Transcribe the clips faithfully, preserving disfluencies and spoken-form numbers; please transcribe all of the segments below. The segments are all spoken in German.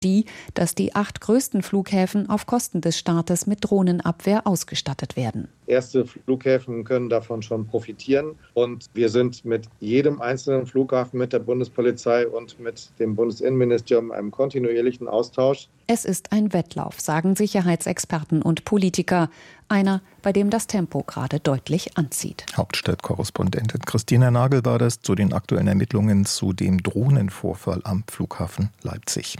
Die, dass die acht größten Flughäfen auf Kosten des Staates mit Drohnenabwehr ausgestattet werden. Erste Flughäfen können davon schon profitieren und wir sind mit jedem einzelnen Flughafen, mit der Bundespolizei und mit dem Bundesinnenministerium in einem kontinuierlichen Austausch. Es ist ein Wettlauf, sagen Sicherheitsexperten und Politiker. Einer, bei dem das Tempo gerade deutlich anzieht. Hauptstadtkorrespondentin Christina Nagel war das zu den aktuellen Ermittlungen zu dem Drohnenvorfall am Flughafen Leipzig.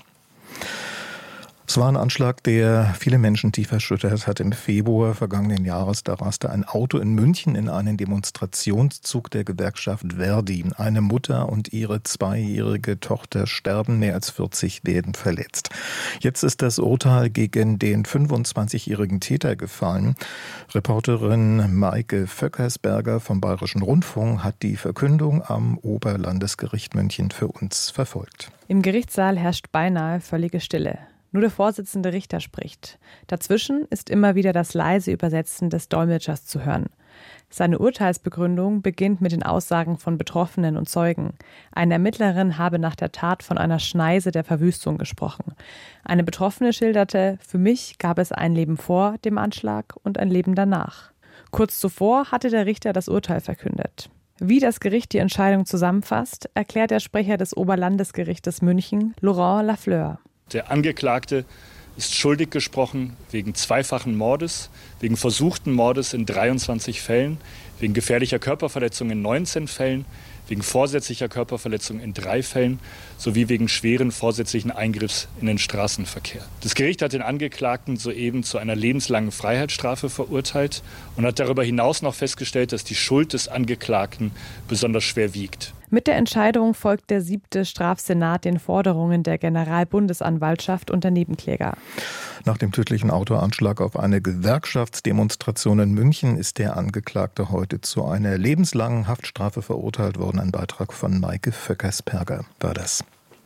Es war ein Anschlag, der viele Menschen tief erschüttert hat. Im Februar vergangenen Jahres, da raste ein Auto in München in einen Demonstrationszug der Gewerkschaft Verdi. Eine Mutter und ihre zweijährige Tochter sterben, mehr als vierzig werden verletzt. Jetzt ist das Urteil gegen den fünfundzwanzigjährigen Täter gefallen. Reporterin Maike Vöckersberger vom Bayerischen Rundfunk hat die Verkündung am Oberlandesgericht München für uns verfolgt. Im Gerichtssaal herrscht beinahe völlige Stille. Nur der Vorsitzende Richter spricht. Dazwischen ist immer wieder das leise Übersetzen des Dolmetschers zu hören. Seine Urteilsbegründung beginnt mit den Aussagen von Betroffenen und Zeugen. Eine Ermittlerin habe nach der Tat von einer Schneise der Verwüstung gesprochen. Eine Betroffene schilderte, für mich gab es ein Leben vor dem Anschlag und ein Leben danach. Kurz zuvor hatte der Richter das Urteil verkündet. Wie das Gericht die Entscheidung zusammenfasst, erklärt der Sprecher des Oberlandesgerichtes München, Laurent Lafleur. Der Angeklagte ist schuldig gesprochen wegen zweifachen Mordes, wegen versuchten Mordes in dreiundzwanzig Fällen, wegen gefährlicher Körperverletzung in neunzehn Fällen, wegen vorsätzlicher Körperverletzung in drei Fällen sowie wegen schweren vorsätzlichen Eingriffs in den Straßenverkehr. Das Gericht hat den Angeklagten soeben zu einer lebenslangen Freiheitsstrafe verurteilt und hat darüber hinaus noch festgestellt, dass die Schuld des Angeklagten besonders schwer wiegt. Mit der Entscheidung folgt der siebte Strafsenat den Forderungen der Generalbundesanwaltschaft und der Nebenkläger. Nach dem tödlichen Autoanschlag auf eine Gewerkschaftsdemonstration in München ist der Angeklagte heute zu einer lebenslangen Haftstrafe verurteilt worden. Ein Beitrag von Maike Vöckersberger war das.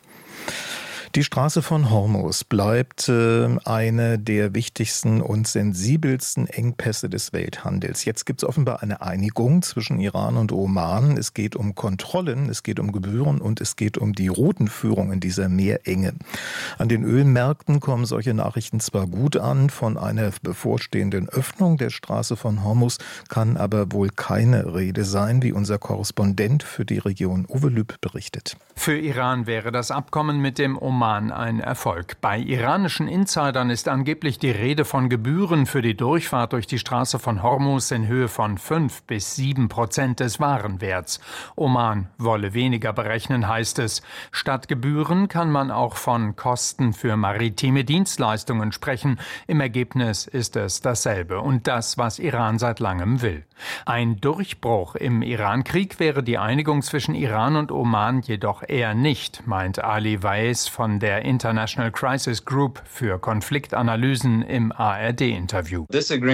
Die Straße von Hormuz bleibt äh, eine der wichtigsten und sensibelsten Engpässe des Welthandels. Jetzt gibt es offenbar eine Einigung zwischen Iran und Oman. Es geht um Kontrollen, es geht um Gebühren und es geht um die Routenführung in dieser Meerenge. An den Ölmärkten kommen solche Nachrichten zwar gut an, von einer bevorstehenden Öffnung der Straße von Hormuz kann aber wohl keine Rede sein, wie unser Korrespondent für die Region Uwe Lüb berichtet. Für Iran wäre das Abkommen mit dem Oman ein Erfolg. Bei iranischen Insidern ist angeblich die Rede von Gebühren für die Durchfahrt durch die Straße von Hormuz in Höhe von fünf bis sieben Prozent des Warenwerts. Oman wolle weniger berechnen, heißt es. Statt Gebühren kann man auch von Kosten für maritime Dienstleistungen sprechen. Im Ergebnis ist es dasselbe und das, was Iran seit langem will. Ein Durchbruch im Iran-Krieg wäre die Einigung zwischen Iran und Oman jedoch eher nicht, meint Ali Weiss von der International Crisis Group für Konfliktanalysen im A R D-Interview.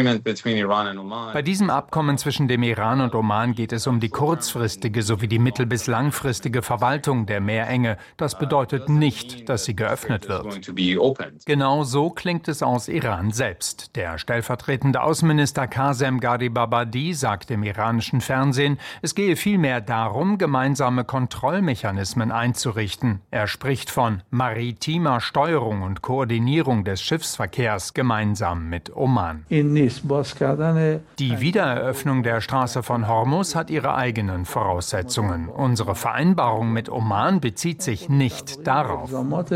Bei diesem Abkommen zwischen dem Iran und Oman geht es um die kurzfristige sowie die mittel- bis langfristige Verwaltung der Meerenge. Das bedeutet nicht, dass sie geöffnet wird. Genau so klingt es aus Iran selbst. Der stellvertretende Außenminister Qasem Gharibabadi sagt im iranischen Fernsehen, es gehe vielmehr darum, gemeinsame Kontrollmechanismen einzurichten. Er spricht von maritimer Steuerung und Koordinierung des Schiffsverkehrs gemeinsam mit Oman. Die Wiedereröffnung der Straße von Hormuz hat ihre eigenen Voraussetzungen. Unsere Vereinbarung mit Oman bezieht sich nicht darauf.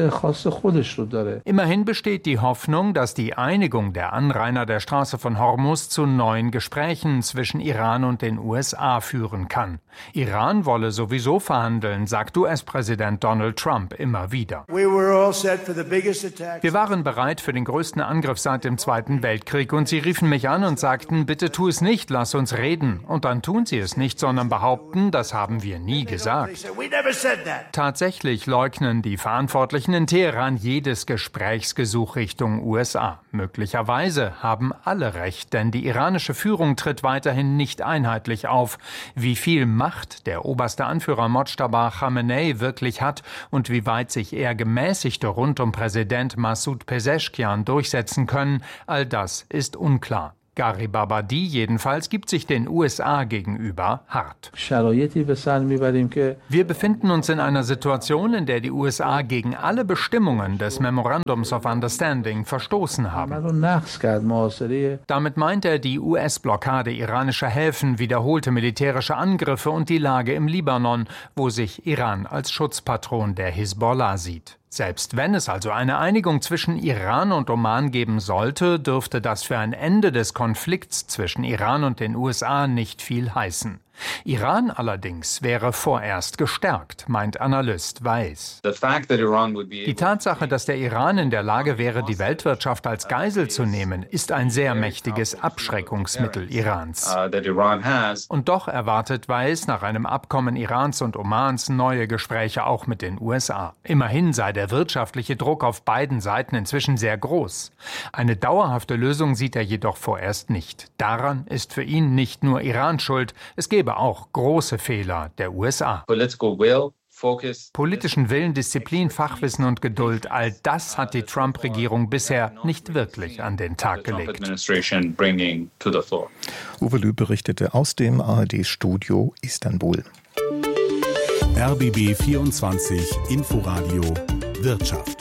Immerhin besteht die Hoffnung, dass die Einigung der Anrainer der Straße von Hormuz zu neuen Gesprächen zwischen Iran und den U S A führen kann. Iran wolle sowieso verhandeln, sagt U S-Präsident Donald Trump immer wieder. Wir waren bereit für den größten Angriff seit dem Zweiten Weltkrieg und sie riefen mich an und sagten, bitte tu es nicht, lass uns reden. Und dann tun sie es nicht, sondern behaupten, das haben wir nie gesagt. Tatsächlich leugnen die Verantwortlichen in Teheran jedes Gesprächsgesuch Richtung U S A. Möglicherweise haben alle recht, denn die iranische Führung tritt weiterhin nicht einheitlich auf. Wie viel Macht der oberste Anführer Mojtaba Khamenei wirklich hat und wie weit sich eher Gemäßigte rund um Präsident Massoud Pezeshkian durchsetzen können, all das ist unklar. Garibabadi jedenfalls gibt sich den U S A gegenüber hart. Wir befinden uns in einer Situation, in der die U S A gegen alle Bestimmungen des Memorandums of Understanding verstoßen haben. Damit meint er die U S-Blockade iranischer Häfen, wiederholte militärische Angriffe und die Lage im Libanon, wo sich Iran als Schutzpatron der Hisbollah sieht. Selbst wenn es also eine Einigung zwischen Iran und Oman geben sollte, dürfte das für ein Ende des Konflikts zwischen Iran und den U S A nicht viel heißen. Iran allerdings wäre vorerst gestärkt, meint Analyst Weiss. Die Tatsache, dass der Iran in der Lage wäre, die Weltwirtschaft als Geisel zu nehmen, ist ein sehr mächtiges Abschreckungsmittel Irans. Und doch erwartet Weiss nach einem Abkommen Irans und Omans neue Gespräche auch mit den U S A. Immerhin sei der wirtschaftliche Druck auf beiden Seiten inzwischen sehr groß. Eine dauerhafte Lösung sieht er jedoch vorerst nicht. Daran ist für ihn nicht nur Iran schuld, es gebe auch große Fehler der U S A. Politischen Willen, Disziplin, Fachwissen und Geduld, all das hat die Trump-Regierung bisher nicht wirklich an den Tag gelegt. Uwe Lüb berichtete aus dem A R D-Studio Istanbul. R B B vierundzwanzig Inforadio Wirtschaft.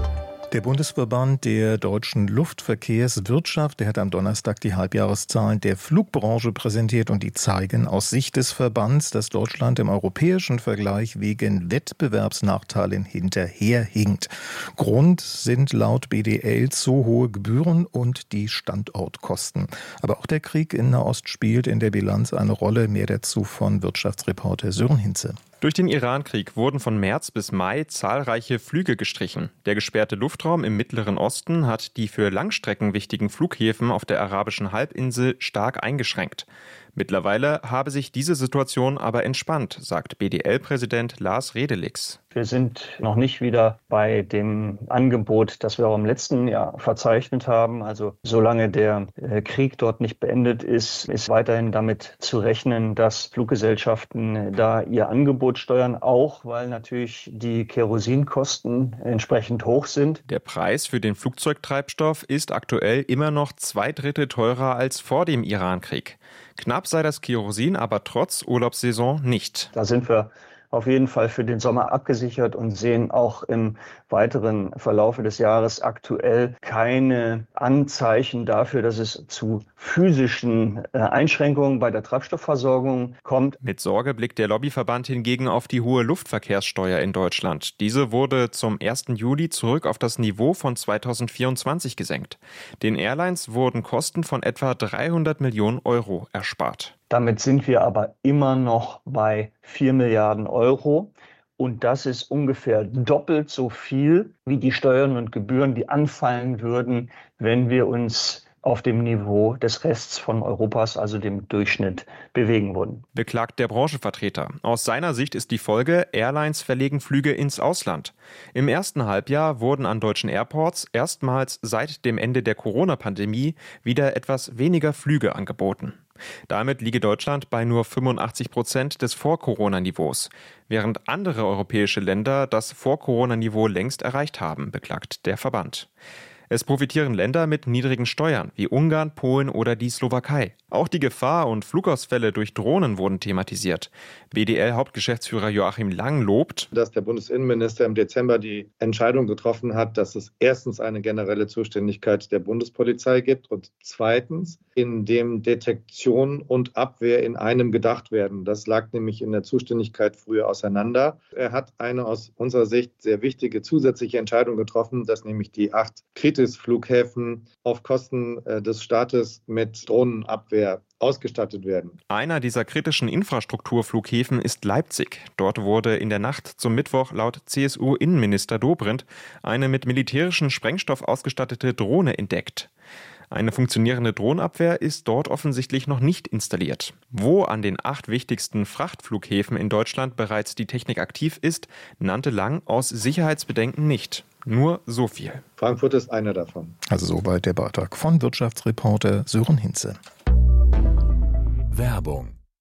Der Bundesverband der deutschen Luftverkehrswirtschaft, der hat am Donnerstag die Halbjahreszahlen der Flugbranche präsentiert und die zeigen aus Sicht des Verbands, dass Deutschland im europäischen Vergleich wegen Wettbewerbsnachteilen hinterherhinkt. Grund sind laut B D L zu hohe Gebühren und die Standortkosten. Aber auch der Krieg in Nahost spielt in der Bilanz eine Rolle. Mehr dazu von Wirtschaftsreporter Sören Hinze. Durch den Irankrieg wurden von März bis Mai zahlreiche Flüge gestrichen. Der gesperrte Luftraum im Mittleren Osten hat die für Langstrecken wichtigen Flughäfen auf der arabischen Halbinsel stark eingeschränkt. Mittlerweile habe sich diese Situation aber entspannt, sagt B D L-Präsident Lars Redelix. Wir sind noch nicht wieder bei dem Angebot, das wir auch im letzten Jahr verzeichnet haben. Also solange der Krieg dort nicht beendet ist, ist weiterhin damit zu rechnen, dass Fluggesellschaften da ihr Angebot steuern, auch weil natürlich die Kerosinkosten entsprechend hoch sind. Der Preis für den Flugzeugtreibstoff ist aktuell immer noch zwei Drittel teurer als vor dem Irankrieg. Knapp sei das Kerosin aber trotz Urlaubssaison nicht. Da sind wir auf jeden Fall für den Sommer abgesichert und sehen auch im weiteren Verlaufe des Jahres aktuell keine Anzeichen dafür, dass es zu physischen Einschränkungen bei der Treibstoffversorgung kommt. Mit Sorge blickt der Lobbyverband hingegen auf die hohe Luftverkehrssteuer in Deutschland. Diese wurde zum ersten Juli zurück auf das Niveau von zweitausendvierundzwanzig gesenkt. Den Airlines wurden Kosten von etwa dreihundert Millionen Euro erspart. Damit sind wir aber immer noch bei vier Milliarden Euro. Und das ist ungefähr doppelt so viel wie die Steuern und Gebühren, die anfallen würden, wenn wir uns auf dem Niveau des Rests von Europas, also dem Durchschnitt, bewegen würden. Beklagt der Branchenvertreter. Aus seiner Sicht ist die Folge, Airlines verlegen Flüge ins Ausland. Im ersten Halbjahr wurden an deutschen Airports erstmals seit dem Ende der Corona-Pandemie wieder etwas weniger Flüge angeboten. Damit liege Deutschland bei nur fünfundachtzig Prozent des Vor-Corona-Niveaus, während andere europäische Länder das Vor-Corona-Niveau längst erreicht haben, beklagt der Verband. Es profitieren Länder mit niedrigen Steuern, wie Ungarn, Polen oder die Slowakei. Auch die Gefahr und Flugausfälle durch Drohnen wurden thematisiert. B D L-Hauptgeschäftsführer Joachim Lang lobt, dass der Bundesinnenminister im Dezember die Entscheidung getroffen hat, dass es erstens eine generelle Zuständigkeit der Bundespolizei gibt und zweitens, in dem Detektion und Abwehr in einem gedacht werden. Das lag nämlich in der Zuständigkeit früher auseinander. Er hat eine aus unserer Sicht sehr wichtige zusätzliche Entscheidung getroffen, dass nämlich die acht Kritis-Flughäfen auf Kosten des Staates mit Drohnenabwehr ausgestattet werden. Einer dieser kritischen Infrastrukturflughäfen ist Leipzig. Dort wurde in der Nacht zum Mittwoch laut C S U-Innenminister Dobrindt eine mit militärischem Sprengstoff ausgestattete Drohne entdeckt. Eine funktionierende Drohnenabwehr ist dort offensichtlich noch nicht installiert. Wo an den acht wichtigsten Frachtflughäfen in Deutschland bereits die Technik aktiv ist, nannte Lang aus Sicherheitsbedenken nicht. Nur so viel. Frankfurt ist einer davon. Also soweit der Beitrag von Wirtschaftsreporter Sören Hinze. Werbung.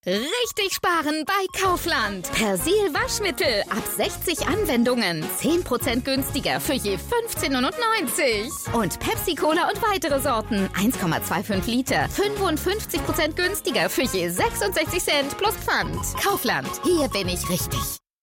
Richtig sparen bei Kaufland. Persil Waschmittel ab sechzig Anwendungen. zehn Prozent günstiger für je fünfzehn neunundneunzig. Und Pepsi Cola und weitere Sorten. eins Komma fünfundzwanzig Liter. fünfundfünfzig Prozent günstiger für je sechsundsechzig Cent plus Pfand. Kaufland. Hier bin ich richtig.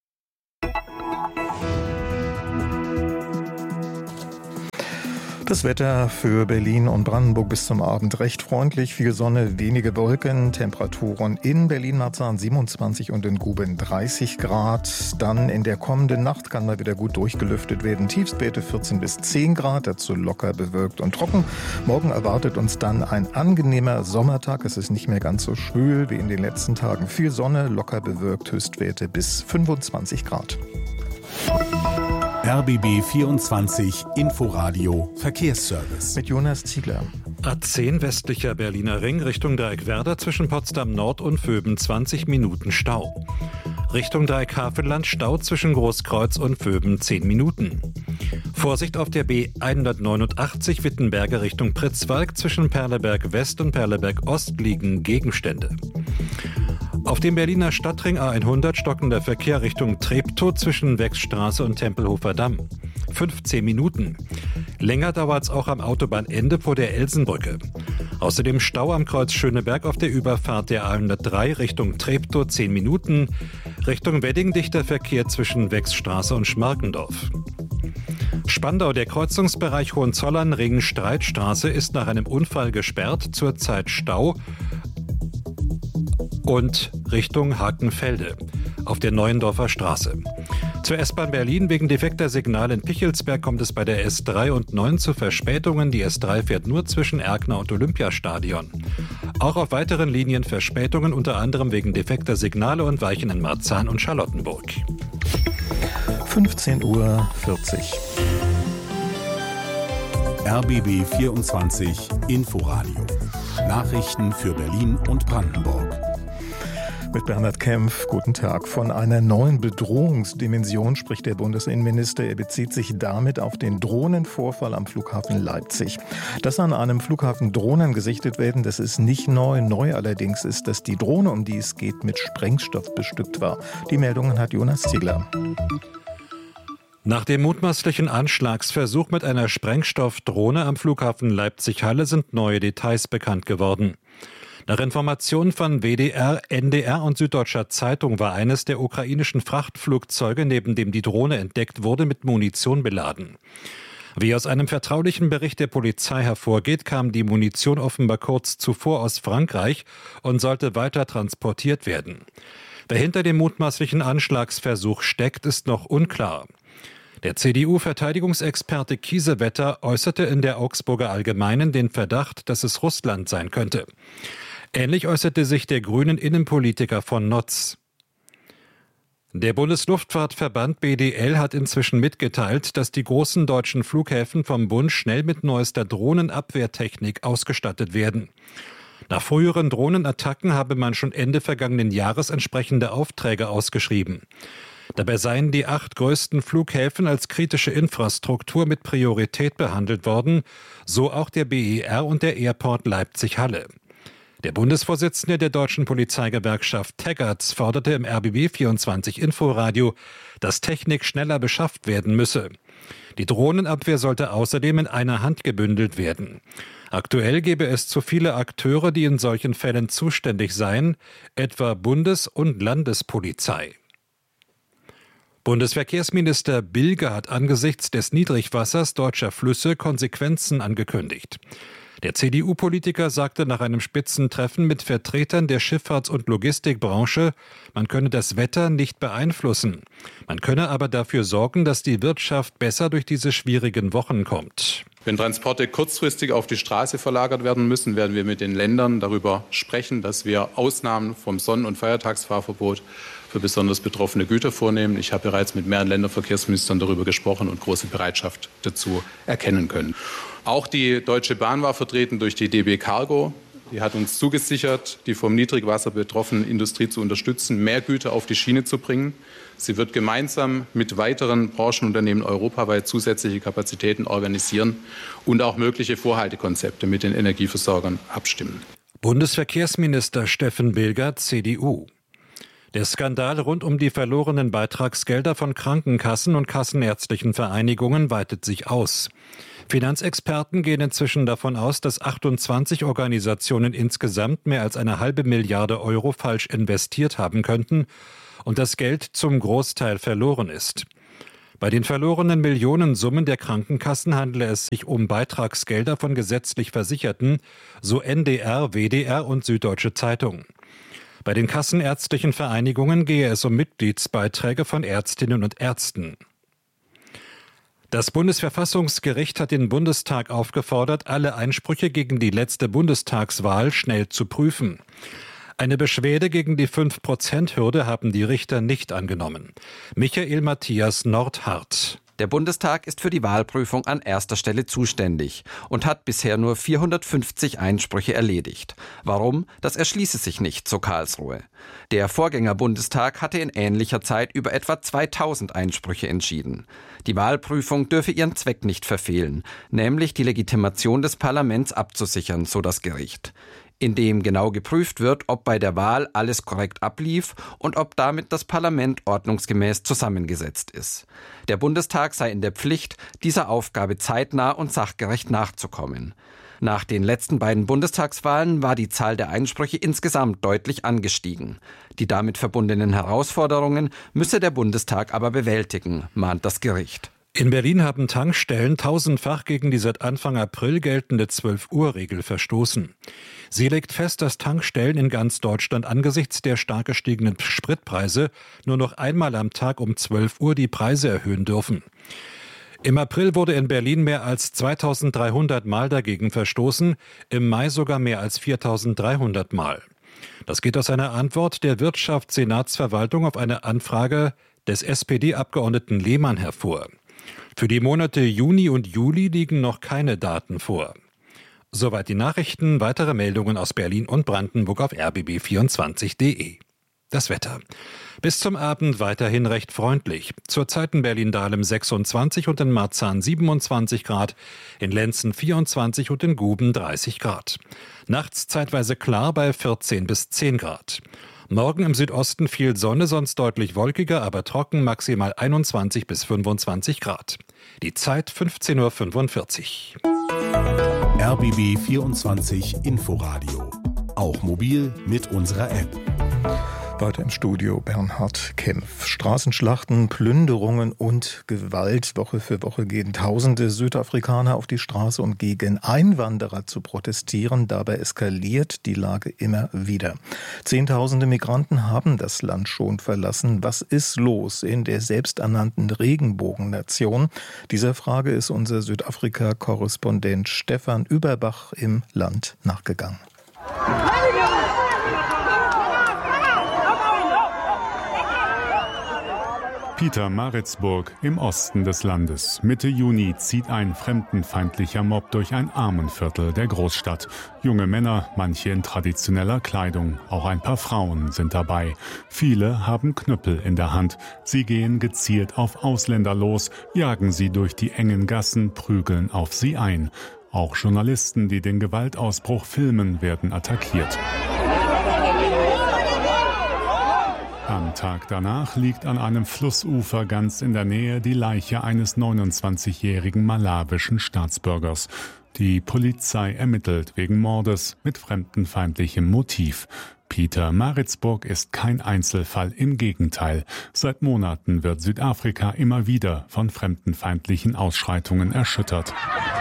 Das Wetter für Berlin und Brandenburg bis zum Abend recht freundlich. Viel Sonne, wenige Wolken. Temperaturen in Berlin-Marzahn siebenundzwanzig und in Guben dreißig Grad. Dann in der kommenden Nacht kann mal wieder gut durchgelüftet werden. Tiefstwerte vierzehn bis zehn Grad, dazu locker bewölkt und trocken. Morgen erwartet uns dann ein angenehmer Sommertag. Es ist nicht mehr ganz so schwül wie in den letzten Tagen. Viel Sonne, locker bewölkt, Höchstwerte bis fünfundzwanzig Grad. R B B vierundzwanzig Inforadio Verkehrsservice. Mit Jonas Ziegler. A zehn westlicher Berliner Ring Richtung Dreieckwerder zwischen Potsdam Nord und Vöben zwanzig Minuten Stau. Richtung Dreieck-Havelland Stau zwischen Großkreuz und Vöben zehn Minuten. Vorsicht auf der B hundertneunundachtzig Wittenberge Richtung Pritzwalk zwischen Perleberg West und Perleberg Ost liegen Gegenstände. Auf dem Berliner Stadtring A hundert stockender Verkehr Richtung Treptow zwischen Wechsstraße und Tempelhofer Damm. fünfzehn Minuten. Länger dauert es auch am Autobahnende vor der Elsenbrücke. Außerdem Stau am Kreuz Schöneberg auf der Überfahrt der A hundertdrei Richtung Treptow zehn Minuten. Richtung Wedding dichter Verkehr zwischen Wechsstraße und Schmarkendorf. Spandau, der Kreuzungsbereich Hohenzollern-Ring-Streitstraße ist nach einem Unfall gesperrt, zurzeit Stau und Richtung Hakenfelde auf der Neuendorfer Straße. Zur S-Bahn Berlin wegen defekter Signale in Pichelsberg kommt es bei der S drei und neun zu Verspätungen. Die S drei fährt nur zwischen Erkner und Olympiastadion. Auch auf weiteren Linien Verspätungen, unter anderem wegen defekter Signale und Weichen in Marzahn und Charlottenburg. fünfzehn Uhr vierzig. R B B vierundzwanzig Inforadio. Nachrichten für Berlin und Brandenburg. Mit Bernhard Kempf, guten Tag. Von einer neuen Bedrohungsdimension spricht der Bundesinnenminister. Er bezieht sich damit auf den Drohnenvorfall am Flughafen Leipzig. Dass an einem Flughafen Drohnen gesichtet werden, das ist nicht neu. Neu allerdings ist, dass die Drohne, um die es geht, mit Sprengstoff bestückt war. Die Meldungen hat Jonas Ziegler. Nach dem mutmaßlichen Anschlagsversuch mit einer Sprengstoffdrohne am Flughafen Leipzig-Halle sind neue Details bekannt geworden. Nach Informationen von W D R, N D R und Süddeutscher Zeitung war eines der ukrainischen Frachtflugzeuge, neben dem die Drohne entdeckt wurde, mit Munition beladen. Wie aus einem vertraulichen Bericht der Polizei hervorgeht, kam die Munition offenbar kurz zuvor aus Frankreich und sollte weiter transportiert werden. Wer hinter dem mutmaßlichen Anschlagsversuch steckt, ist noch unklar. Der C D U-Verteidigungsexperte Kiesewetter äußerte in der Augsburger Allgemeinen den Verdacht, dass es Russland sein könnte. Ähnlich äußerte sich der grünen Innenpolitiker von Notz. Der Bundesluftfahrtverband B D L hat inzwischen mitgeteilt, dass die großen deutschen Flughäfen vom Bund schnell mit neuester Drohnenabwehrtechnik ausgestattet werden. Nach früheren Drohnenattacken habe man schon Ende vergangenen Jahres entsprechende Aufträge ausgeschrieben. Dabei seien die acht größten Flughäfen als kritische Infrastruktur mit Priorität behandelt worden, so auch der B E R und der Airport Leipzig-Halle. Der Bundesvorsitzende der deutschen Polizeigewerkschaft Teggerts forderte im R B B vierundzwanzig Inforadio, dass Technik schneller beschafft werden müsse. Die Drohnenabwehr sollte außerdem in einer Hand gebündelt werden. Aktuell gäbe es zu viele Akteure, die in solchen Fällen zuständig seien, etwa Bundes- und Landespolizei. Bundesverkehrsminister Bilger hat angesichts des Niedrigwassers deutscher Flüsse Konsequenzen angekündigt. Der C D U-Politiker sagte nach einem Spitzentreffen mit Vertretern der Schifffahrts- und Logistikbranche, man könne das Wetter nicht beeinflussen. Man könne aber dafür sorgen, dass die Wirtschaft besser durch diese schwierigen Wochen kommt. Wenn Transporte kurzfristig auf die Straße verlagert werden müssen, werden wir mit den Ländern darüber sprechen, dass wir Ausnahmen vom Sonn- und Feiertagsfahrverbot für besonders betroffene Güter vornehmen. Ich habe bereits mit mehreren Länderverkehrsministern darüber gesprochen und große Bereitschaft dazu erkennen können. Auch die Deutsche Bahn war vertreten durch die D B Cargo. Die hat uns zugesichert, die vom Niedrigwasser betroffene Industrie zu unterstützen, mehr Güter auf die Schiene zu bringen. Sie wird gemeinsam mit weiteren Branchenunternehmen europaweit zusätzliche Kapazitäten organisieren und auch mögliche Vorhaltekonzepte mit den Energieversorgern abstimmen. Bundesverkehrsminister Steffen Bilger, C D U. Der Skandal rund um die verlorenen Beitragsgelder von Krankenkassen und kassenärztlichen Vereinigungen weitet sich aus. Finanzexperten gehen inzwischen davon aus, dass achtundzwanzig Organisationen insgesamt mehr als eine halbe Milliarde Euro falsch investiert haben könnten und das Geld zum Großteil verloren ist. Bei den verlorenen Millionensummen der Krankenkassen handele es sich um Beitragsgelder von gesetzlich Versicherten, so N D R, W D R und Süddeutsche Zeitung. Bei den kassenärztlichen Vereinigungen gehe es um Mitgliedsbeiträge von Ärztinnen und Ärzten. Das Bundesverfassungsgericht hat den Bundestag aufgefordert, alle Einsprüche gegen die letzte Bundestagswahl schnell zu prüfen. Eine Beschwerde gegen die fünf Prozent Hürde haben die Richter nicht angenommen. Michael Matthias Nordhardt. Der Bundestag ist für die Wahlprüfung an erster Stelle zuständig und hat bisher nur vierhundertfünfzig Einsprüche erledigt. Warum? Das erschließe sich nicht, so Karlsruhe. Der Vorgänger-Bundestag hatte in ähnlicher Zeit über etwa zweitausend Einsprüche entschieden. Die Wahlprüfung dürfe ihren Zweck nicht verfehlen, nämlich die Legitimation des Parlaments abzusichern, so das Gericht. In dem genau geprüft wird, ob bei der Wahl alles korrekt ablief und ob damit das Parlament ordnungsgemäß zusammengesetzt ist. Der Bundestag sei in der Pflicht, dieser Aufgabe zeitnah und sachgerecht nachzukommen. Nach den letzten beiden Bundestagswahlen war die Zahl der Einsprüche insgesamt deutlich angestiegen. Die damit verbundenen Herausforderungen müsse der Bundestag aber bewältigen, mahnt das Gericht. In Berlin haben Tankstellen tausendfach gegen die seit Anfang April geltende zwölf-Uhr-Regel verstoßen. Sie legt fest, dass Tankstellen in ganz Deutschland angesichts der stark gestiegenen Spritpreise nur noch einmal am Tag um zwölf Uhr die Preise erhöhen dürfen. Im April wurde in Berlin mehr als zweitausenddreihundert Mal dagegen verstoßen, im Mai sogar mehr als viertausenddreihundert Mal. Das geht aus einer Antwort der Wirtschaftssenatsverwaltung auf eine Anfrage des S P D-Abgeordneten Lehmann hervor. Für die Monate Juni und Juli liegen noch keine Daten vor. Soweit die Nachrichten. Weitere Meldungen aus Berlin und Brandenburg auf r b b vierundzwanzig punkt d e. Das Wetter. Bis zum Abend weiterhin recht freundlich. Zurzeit in Berlin-Dahlem sechsundzwanzig und in Marzahn siebenundzwanzig Grad, in Lenzen vierundzwanzig und in Guben dreißig Grad. Nachts zeitweise klar bei vierzehn bis zehn Grad. Morgen im Südosten viel Sonne, sonst deutlich wolkiger, aber trocken, maximal einundzwanzig bis fünfundzwanzig Grad. Die Zeit fünfzehn Uhr fünfundvierzig. R B B vierundzwanzig Inforadio. Auch mobil mit unserer App. Weiter im Studio Bernhard Kempf. Straßenschlachten, Plünderungen und Gewalt. Woche für Woche gehen tausende Südafrikaner auf die Straße, um gegen Einwanderer zu protestieren. Dabei eskaliert die Lage immer wieder. Zehntausende Migranten haben das Land schon verlassen. Was ist los in der selbsternannten Regenbogennation? Dieser Frage ist unser Südafrika-Korrespondent Stefan Überbach im Land nachgegangen. Pietermaritzburg im Osten des Landes. Mitte Juni zieht ein fremdenfeindlicher Mob durch ein Armenviertel der Großstadt. Junge Männer, manche in traditioneller Kleidung, auch ein paar Frauen sind dabei. Viele haben Knüppel in der Hand. Sie gehen gezielt auf Ausländer los, jagen sie durch die engen Gassen, prügeln auf sie ein. Auch Journalisten, die den Gewaltausbruch filmen, werden attackiert. Am Tag danach liegt an einem Flussufer ganz in der Nähe die Leiche eines neunundzwanzigjährigen malawischen Staatsbürgers. Die Polizei ermittelt wegen Mordes mit fremdenfeindlichem Motiv. Pietermaritzburg ist kein Einzelfall, im Gegenteil. Seit Monaten wird Südafrika immer wieder von fremdenfeindlichen Ausschreitungen erschüttert.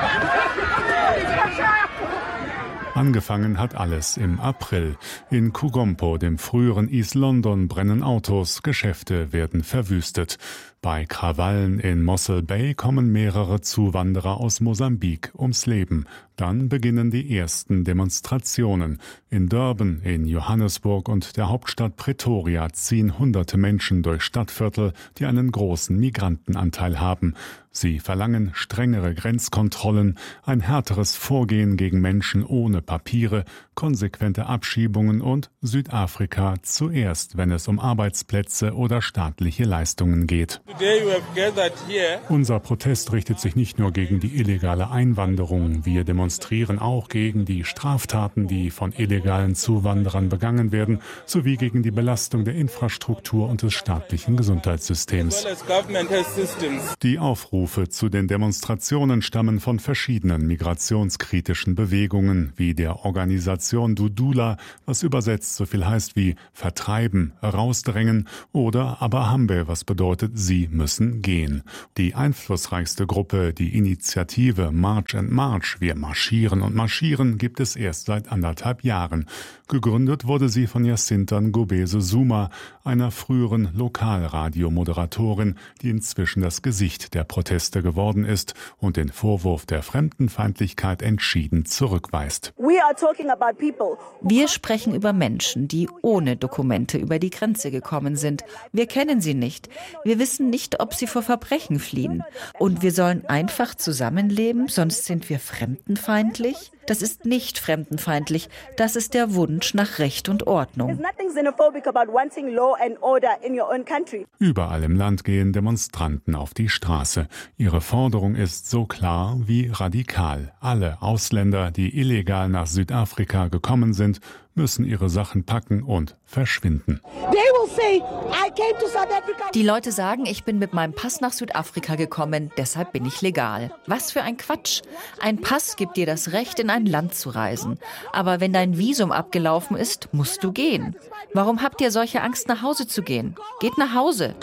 Angefangen hat alles im April. In Kugompo, dem früheren East London, brennen Autos, Geschäfte werden verwüstet. Bei Krawallen in Mossel Bay kommen mehrere Zuwanderer aus Mosambik ums Leben. Dann beginnen die ersten Demonstrationen. In Durban, in Johannesburg und der Hauptstadt Pretoria ziehen hunderte Menschen durch Stadtviertel, die einen großen Migrantenanteil haben. Sie verlangen strengere Grenzkontrollen, ein härteres Vorgehen gegen Menschen ohne Papiere, konsequente Abschiebungen und Südafrika zuerst, wenn es um Arbeitsplätze oder staatliche Leistungen geht. Unser Protest richtet sich nicht nur gegen die illegale Einwanderung. Wir demonstrieren demonstrieren auch gegen die Straftaten, die von illegalen Zuwanderern begangen werden, sowie gegen die Belastung der Infrastruktur und des staatlichen Gesundheitssystems. Die Aufrufe zu den Demonstrationen stammen von verschiedenen migrationskritischen Bewegungen, wie der Organisation Dudula, was übersetzt so viel heißt wie vertreiben, rausdrängen, oder Abahambe, was bedeutet, sie müssen gehen. Die einflussreichste Gruppe, die Initiative March and March, wir marschieren und marschieren, gibt es erst seit anderthalb Jahren. Gegründet wurde sie von Jacinta Ngobese Zuma, einer früheren Lokalradiomoderatorin, die inzwischen das Gesicht der Proteste geworden ist und den Vorwurf der Fremdenfeindlichkeit entschieden zurückweist. Wir sprechen über Menschen, die ohne Dokumente über die Grenze gekommen sind. Wir kennen sie nicht. Wir wissen nicht, ob sie vor Verbrechen fliehen. Und wir sollen einfach zusammenleben, sonst sind wir fremdenfeindlich? Das ist nicht fremdenfeindlich. Das ist der Wunsch nach Recht und Ordnung. Überall im Land gehen Demonstranten auf die Straße. Ihre Forderung ist so klar wie radikal. Alle Ausländer, die illegal nach Südafrika gekommen sind, müssen ihre Sachen packen und verschwinden. Die Leute sagen, ich bin mit meinem Pass nach Südafrika gekommen, deshalb bin ich legal. Was für ein Quatsch. Ein Pass gibt dir das Recht, in ein Land zu reisen. Aber wenn dein Visum abgelaufen ist, musst du gehen. Warum habt ihr solche Angst, nach Hause zu gehen? Geht nach Hause.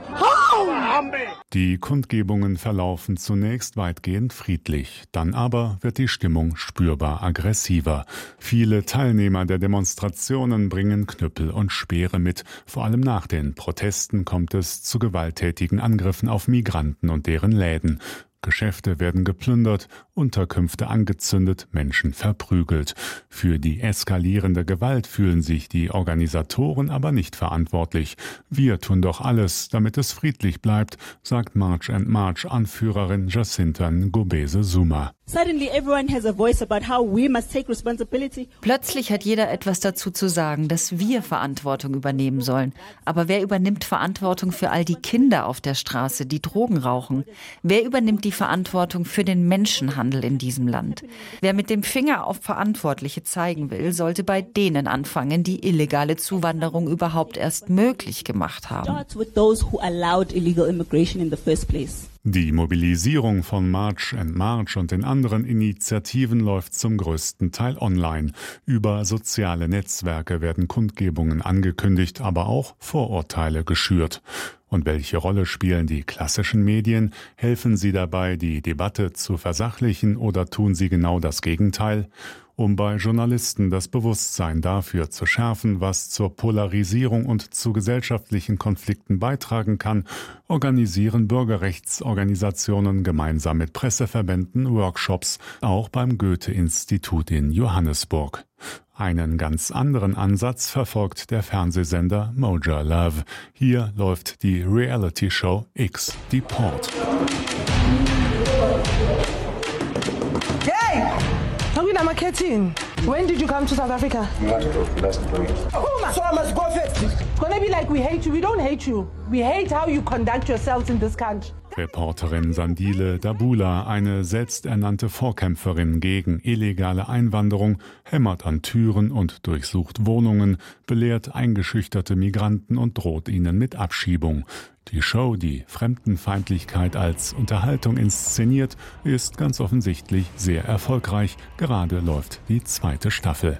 Die Kundgebungen verlaufen zunächst weitgehend friedlich. Dann aber wird die Stimmung spürbar aggressiver. Viele Teilnehmer der Demonstrationen bringen Knüppel und Speere mit. Vor allem nach den Protesten kommt es zu gewalttätigen Angriffen auf Migranten und deren Läden. Geschäfte werden geplündert, Unterkünfte angezündet, Menschen verprügelt. Für die eskalierende Gewalt fühlen sich die Organisatoren aber nicht verantwortlich. Wir tun doch alles, damit es friedlich bleibt, sagt March and March Anführerin Jacinta Ngobese Zuma. Plötzlich hat jeder etwas dazu zu sagen, dass wir Verantwortung übernehmen sollen. Aber wer übernimmt Verantwortung für all die Kinder auf der Straße, die Drogen rauchen? Wer übernimmt die Verantwortung für den Menschenhandel in diesem Land? Wer mit dem Finger auf Verantwortliche zeigen will, sollte bei denen anfangen, die illegale Zuwanderung überhaupt erst möglich gemacht haben. Die Mobilisierung von March and March und den anderen Initiativen läuft zum größten Teil online. Über soziale Netzwerke werden Kundgebungen angekündigt, aber auch Vorurteile geschürt. Und welche Rolle spielen die klassischen Medien? Helfen sie dabei, die Debatte zu versachlichen, oder tun sie genau das Gegenteil? Um bei Journalisten das Bewusstsein dafür zu schärfen, was zur Polarisierung und zu gesellschaftlichen Konflikten beitragen kann, organisieren Bürgerrechtsorganisationen gemeinsam mit Presseverbänden Workshops, auch beim Goethe-Institut in Johannesburg. Einen ganz anderen Ansatz verfolgt der Fernsehsender Moja Love. Hier läuft die Reality-Show X Deport. Hey! Tawina Marketing. When did you come to South Africa? So I must go first. It's gonna be like we hate you. We don't hate you. We hate how you conduct yourselves in this country. Reporterin Sandile Dabula, eine selbsternannte Vorkämpferin gegen illegale Einwanderung, hämmert an Türen und durchsucht Wohnungen, belehrt eingeschüchterte Migranten und droht ihnen mit Abschiebung. Die Show, die Fremdenfeindlichkeit als Unterhaltung inszeniert, ist ganz offensichtlich sehr erfolgreich. Gerade läuft die zweite Staffel.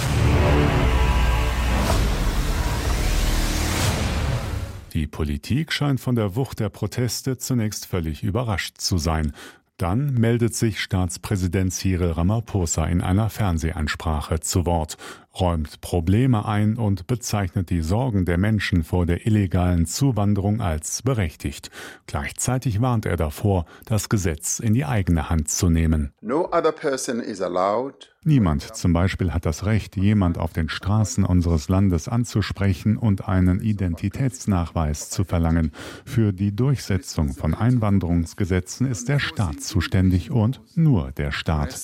Die Politik scheint von der Wucht der Proteste zunächst völlig überrascht zu sein. Dann meldet sich Staatspräsident Cyril Ramaphosa in einer Fernsehansprache zu Wort, räumt Probleme ein und bezeichnet die Sorgen der Menschen vor der illegalen Zuwanderung als berechtigt. Gleichzeitig warnt er davor, das Gesetz in die eigene Hand zu nehmen. No other person is allowed. Niemand zum Beispiel hat das Recht, jemand auf den Straßen unseres Landes anzusprechen und einen Identitätsnachweis zu verlangen. Für die Durchsetzung von Einwanderungsgesetzen ist der Staat zuständig und nur der Staat.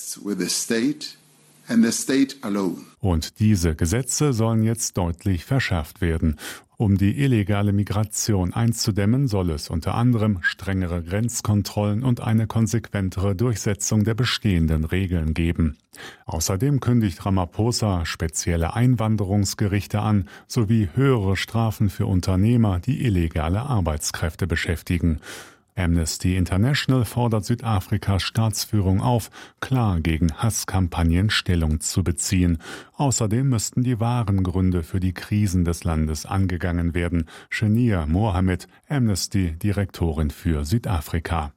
Und diese Gesetze sollen jetzt deutlich verschärft werden. Um die illegale Migration einzudämmen, soll es unter anderem strengere Grenzkontrollen und eine konsequentere Durchsetzung der bestehenden Regeln geben. Außerdem kündigt Ramaphosa spezielle Einwanderungsgerichte an, sowie höhere Strafen für Unternehmer, die illegale Arbeitskräfte beschäftigen. Amnesty International fordert Südafrikas Staatsführung auf, klar gegen Hasskampagnen Stellung zu beziehen. Außerdem müssten die wahren Gründe für die Krisen des Landes angegangen werden. Shania Mohammed, Amnesty-Direktorin für Südafrika.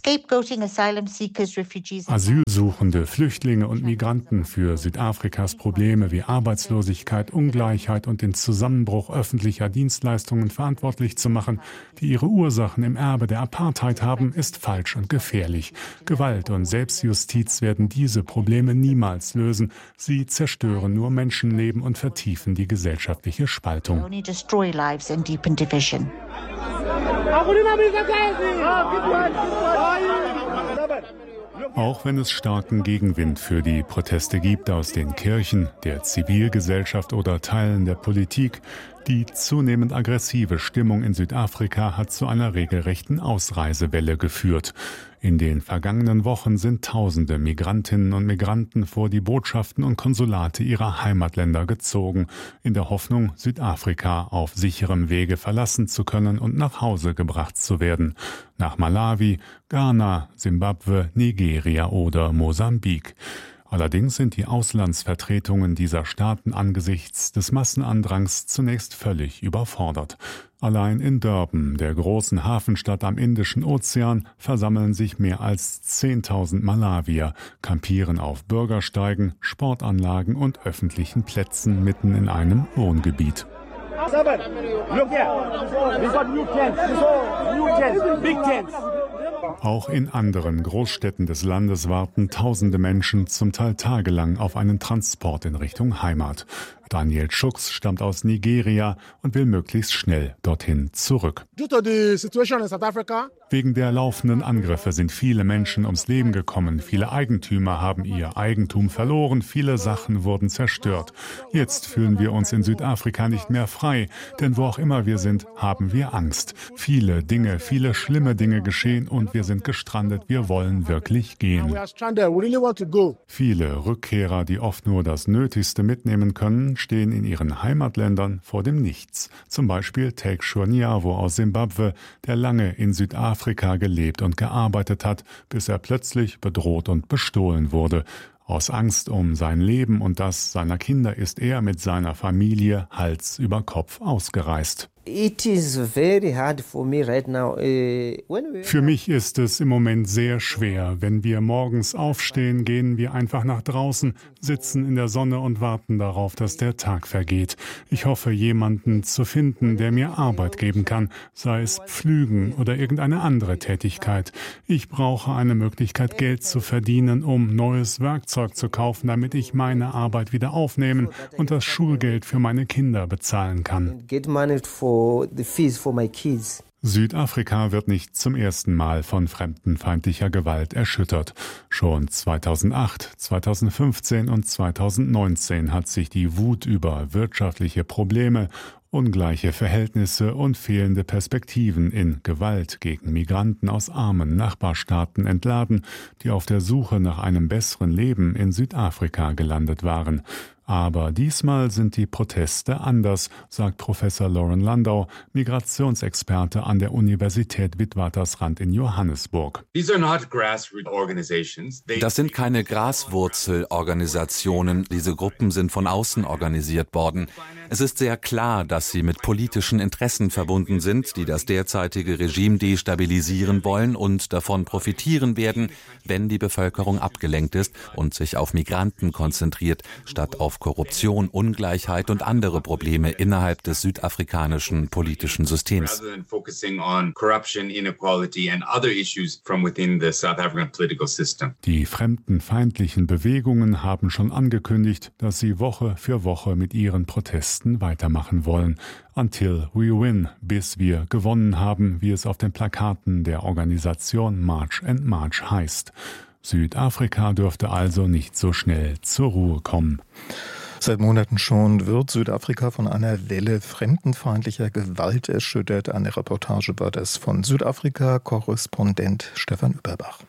Asylsuchende, Flüchtlinge und Migranten für Südafrikas Probleme wie Arbeitslosigkeit, Ungleichheit und den Zusammenbruch öffentlicher Dienstleistungen verantwortlich zu machen, die ihre Ursachen im Erbe der Apartheid haben, ist falsch und gefährlich. Gewalt und Selbstjustiz werden diese Probleme niemals lösen. Sie zerstören nur Menschenleben und vertiefen die gesellschaftliche Spaltung. Auch wenn es starken Gegenwind für die Proteste gibt aus den Kirchen, der Zivilgesellschaft oder Teilen der Politik, die zunehmend aggressive Stimmung in Südafrika hat zu einer regelrechten Ausreisewelle geführt. In den vergangenen Wochen sind tausende Migrantinnen und Migranten vor die Botschaften und Konsulate ihrer Heimatländer gezogen, in der Hoffnung, Südafrika auf sicherem Wege verlassen zu können und nach Hause gebracht zu werden. Nach Malawi, Ghana, Simbabwe, Nigeria oder Mosambik. Allerdings sind die Auslandsvertretungen dieser Staaten angesichts des Massenandrangs zunächst völlig überfordert. Allein in Durban, der großen Hafenstadt am Indischen Ozean, versammeln sich mehr als zehntausend Malawier, campieren auf Bürgersteigen, Sportanlagen und öffentlichen Plätzen mitten in einem Wohngebiet. Auch in anderen Großstädten des Landes warten tausende Menschen zum Teil tagelang auf einen Transport in Richtung Heimat. Daniel Schux stammt aus Nigeria und will möglichst schnell dorthin zurück. Wegen der laufenden Angriffe sind viele Menschen ums Leben gekommen. Viele Eigentümer haben ihr Eigentum verloren. Viele Sachen wurden zerstört. Jetzt fühlen wir uns in Südafrika nicht mehr frei. Denn wo auch immer wir sind, haben wir Angst. Viele Dinge, viele schlimme Dinge geschehen und wir sind gestrandet. Wir wollen wirklich gehen. Viele Rückkehrer, die oft nur das Nötigste mitnehmen können, stehen in ihren Heimatländern vor dem Nichts. Zum Beispiel Take Shoniavo aus Simbabwe, der lange in Südafrika gelebt und gearbeitet hat, bis er plötzlich bedroht und bestohlen wurde. Aus Angst um sein Leben und das seiner Kinder ist er mit seiner Familie Hals über Kopf ausgereist. Für mich ist es im Moment sehr schwer. Wenn wir morgens aufstehen, gehen wir einfach nach draußen, sitzen in der Sonne und warten darauf, dass der Tag vergeht. Ich hoffe, jemanden zu finden, der mir Arbeit geben kann, sei es Pflügen oder irgendeine andere Tätigkeit. Ich brauche eine Möglichkeit, Geld zu verdienen, um neues Werkzeug zu kaufen, damit ich meine Arbeit wieder aufnehmen und das Schulgeld für meine Kinder bezahlen kann. Südafrika wird nicht zum ersten Mal von fremdenfeindlicher Gewalt erschüttert. Schon zweitausendacht, zweitausendfünfzehn und zweitausendneunzehn hat sich die Wut über wirtschaftliche Probleme, ungleiche Verhältnisse und fehlende Perspektiven in Gewalt gegen Migranten aus armen Nachbarstaaten entladen, die auf der Suche nach einem besseren Leben in Südafrika gelandet waren. Aber diesmal sind die Proteste anders, sagt Professor Lauren Landau, Migrationsexperte an der Universität Witwatersrand in Johannesburg. Das sind keine Graswurzelorganisationen. Diese Gruppen sind von außen organisiert worden. Es ist sehr klar, dass sie mit politischen Interessen verbunden sind, die das derzeitige Regime destabilisieren wollen und davon profitieren werden, wenn die Bevölkerung abgelenkt ist und sich auf Migranten konzentriert, statt auf Korruption, Ungleichheit und andere Probleme innerhalb des südafrikanischen politischen Systems. Die fremdenfeindlichen Bewegungen haben schon angekündigt, dass sie Woche für Woche mit ihren Protesten weitermachen wollen. Until we win, bis wir gewonnen haben, wie es auf den Plakaten der Organisation March and March heißt. Südafrika dürfte also nicht so schnell zur Ruhe kommen. Seit Monaten schon wird Südafrika von einer Welle fremdenfeindlicher Gewalt erschüttert. Eine Reportage war das von Südafrika-Korrespondent Stefan Überbach.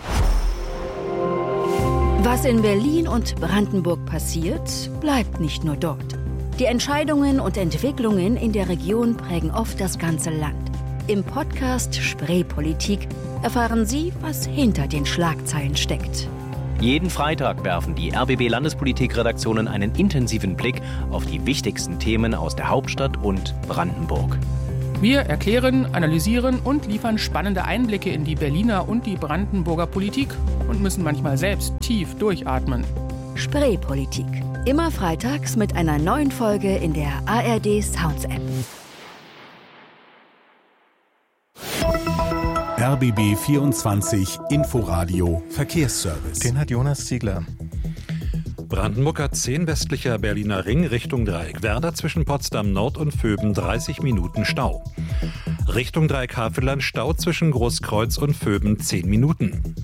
Was in Berlin und Brandenburg passiert, bleibt nicht nur dort. Die Entscheidungen und Entwicklungen in der Region prägen oft das ganze Land. Im Podcast Spreepolitik erfahren Sie, was hinter den Schlagzeilen steckt. Jeden Freitag werfen die R B B-Landespolitik-Redaktionen einen intensiven Blick auf die wichtigsten Themen aus der Hauptstadt und Brandenburg. Wir erklären, analysieren und liefern spannende Einblicke in die Berliner und die Brandenburger Politik und müssen manchmal selbst tief durchatmen. Spreepolitik. Immer freitags mit einer neuen Folge in der A R D Sounds App. R B B vierundzwanzig Inforadio Verkehrsservice. Den hat Jonas Ziegler. Brandenburger zehn westlicher Berliner Ring Richtung Dreieck Werder zwischen Potsdam Nord und Vöben dreißig Minuten Stau. Richtung Dreieck Havelland Stau zwischen Großkreuz und Vöben zehn Minuten.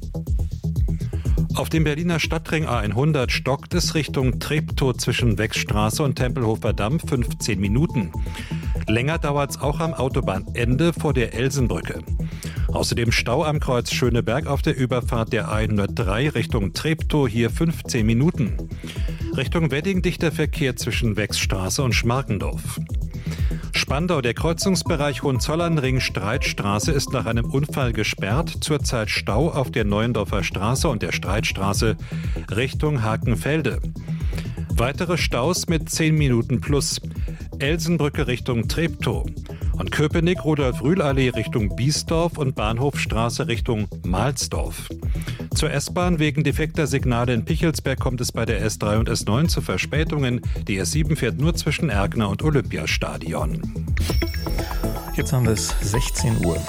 Auf dem Berliner Stadtring A hundert stockt es Richtung Treptow zwischen Wechstraße und Tempelhofer Damm fünfzehn Minuten. Länger dauert es auch am Autobahnende vor der Elsenbrücke. Außerdem Stau am Kreuz Schöneberg auf der Überfahrt der A hundertdrei Richtung Treptow, hier fünfzehn Minuten. Richtung Wedding dichter Verkehr zwischen Wechstraße und Schmarkendorf. Spandau, der Kreuzungsbereich Hohenzollernring-Streitstraße ist nach einem Unfall gesperrt. Zurzeit Stau auf der Neuendorfer Straße und der Streitstraße Richtung Hakenfelde. Weitere Staus mit zehn Minuten plus. Elsenbrücke Richtung Treptow. Und Köpenick, Rudolf-Rühl-Allee Richtung Biesdorf und Bahnhofstraße Richtung Mahlsdorf. Zur S-Bahn wegen defekter Signale in Pichelsberg kommt es bei der S drei und S neun zu Verspätungen. Die S sieben fährt nur zwischen Erkner und Olympiastadion. Jetzt haben wir es sechzehn Uhr.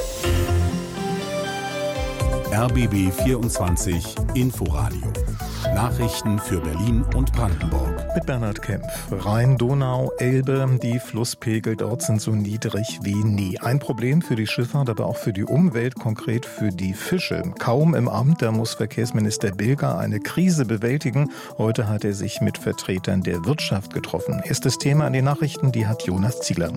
R B B vierundzwanzig Inforadio. Nachrichten für Berlin und Brandenburg. Mit Bernhard Kempf. Rhein, Donau, Elbe, die Flusspegel dort sind so niedrig wie nie. Ein Problem für die Schifffahrt, aber auch für die Umwelt, konkret für die Fische. Kaum im Amt, da muss Verkehrsminister Bilger eine Krise bewältigen. Heute hat er sich mit Vertretern der Wirtschaft getroffen. Erstes Thema an den Nachrichten, die hat Jonas Ziegler.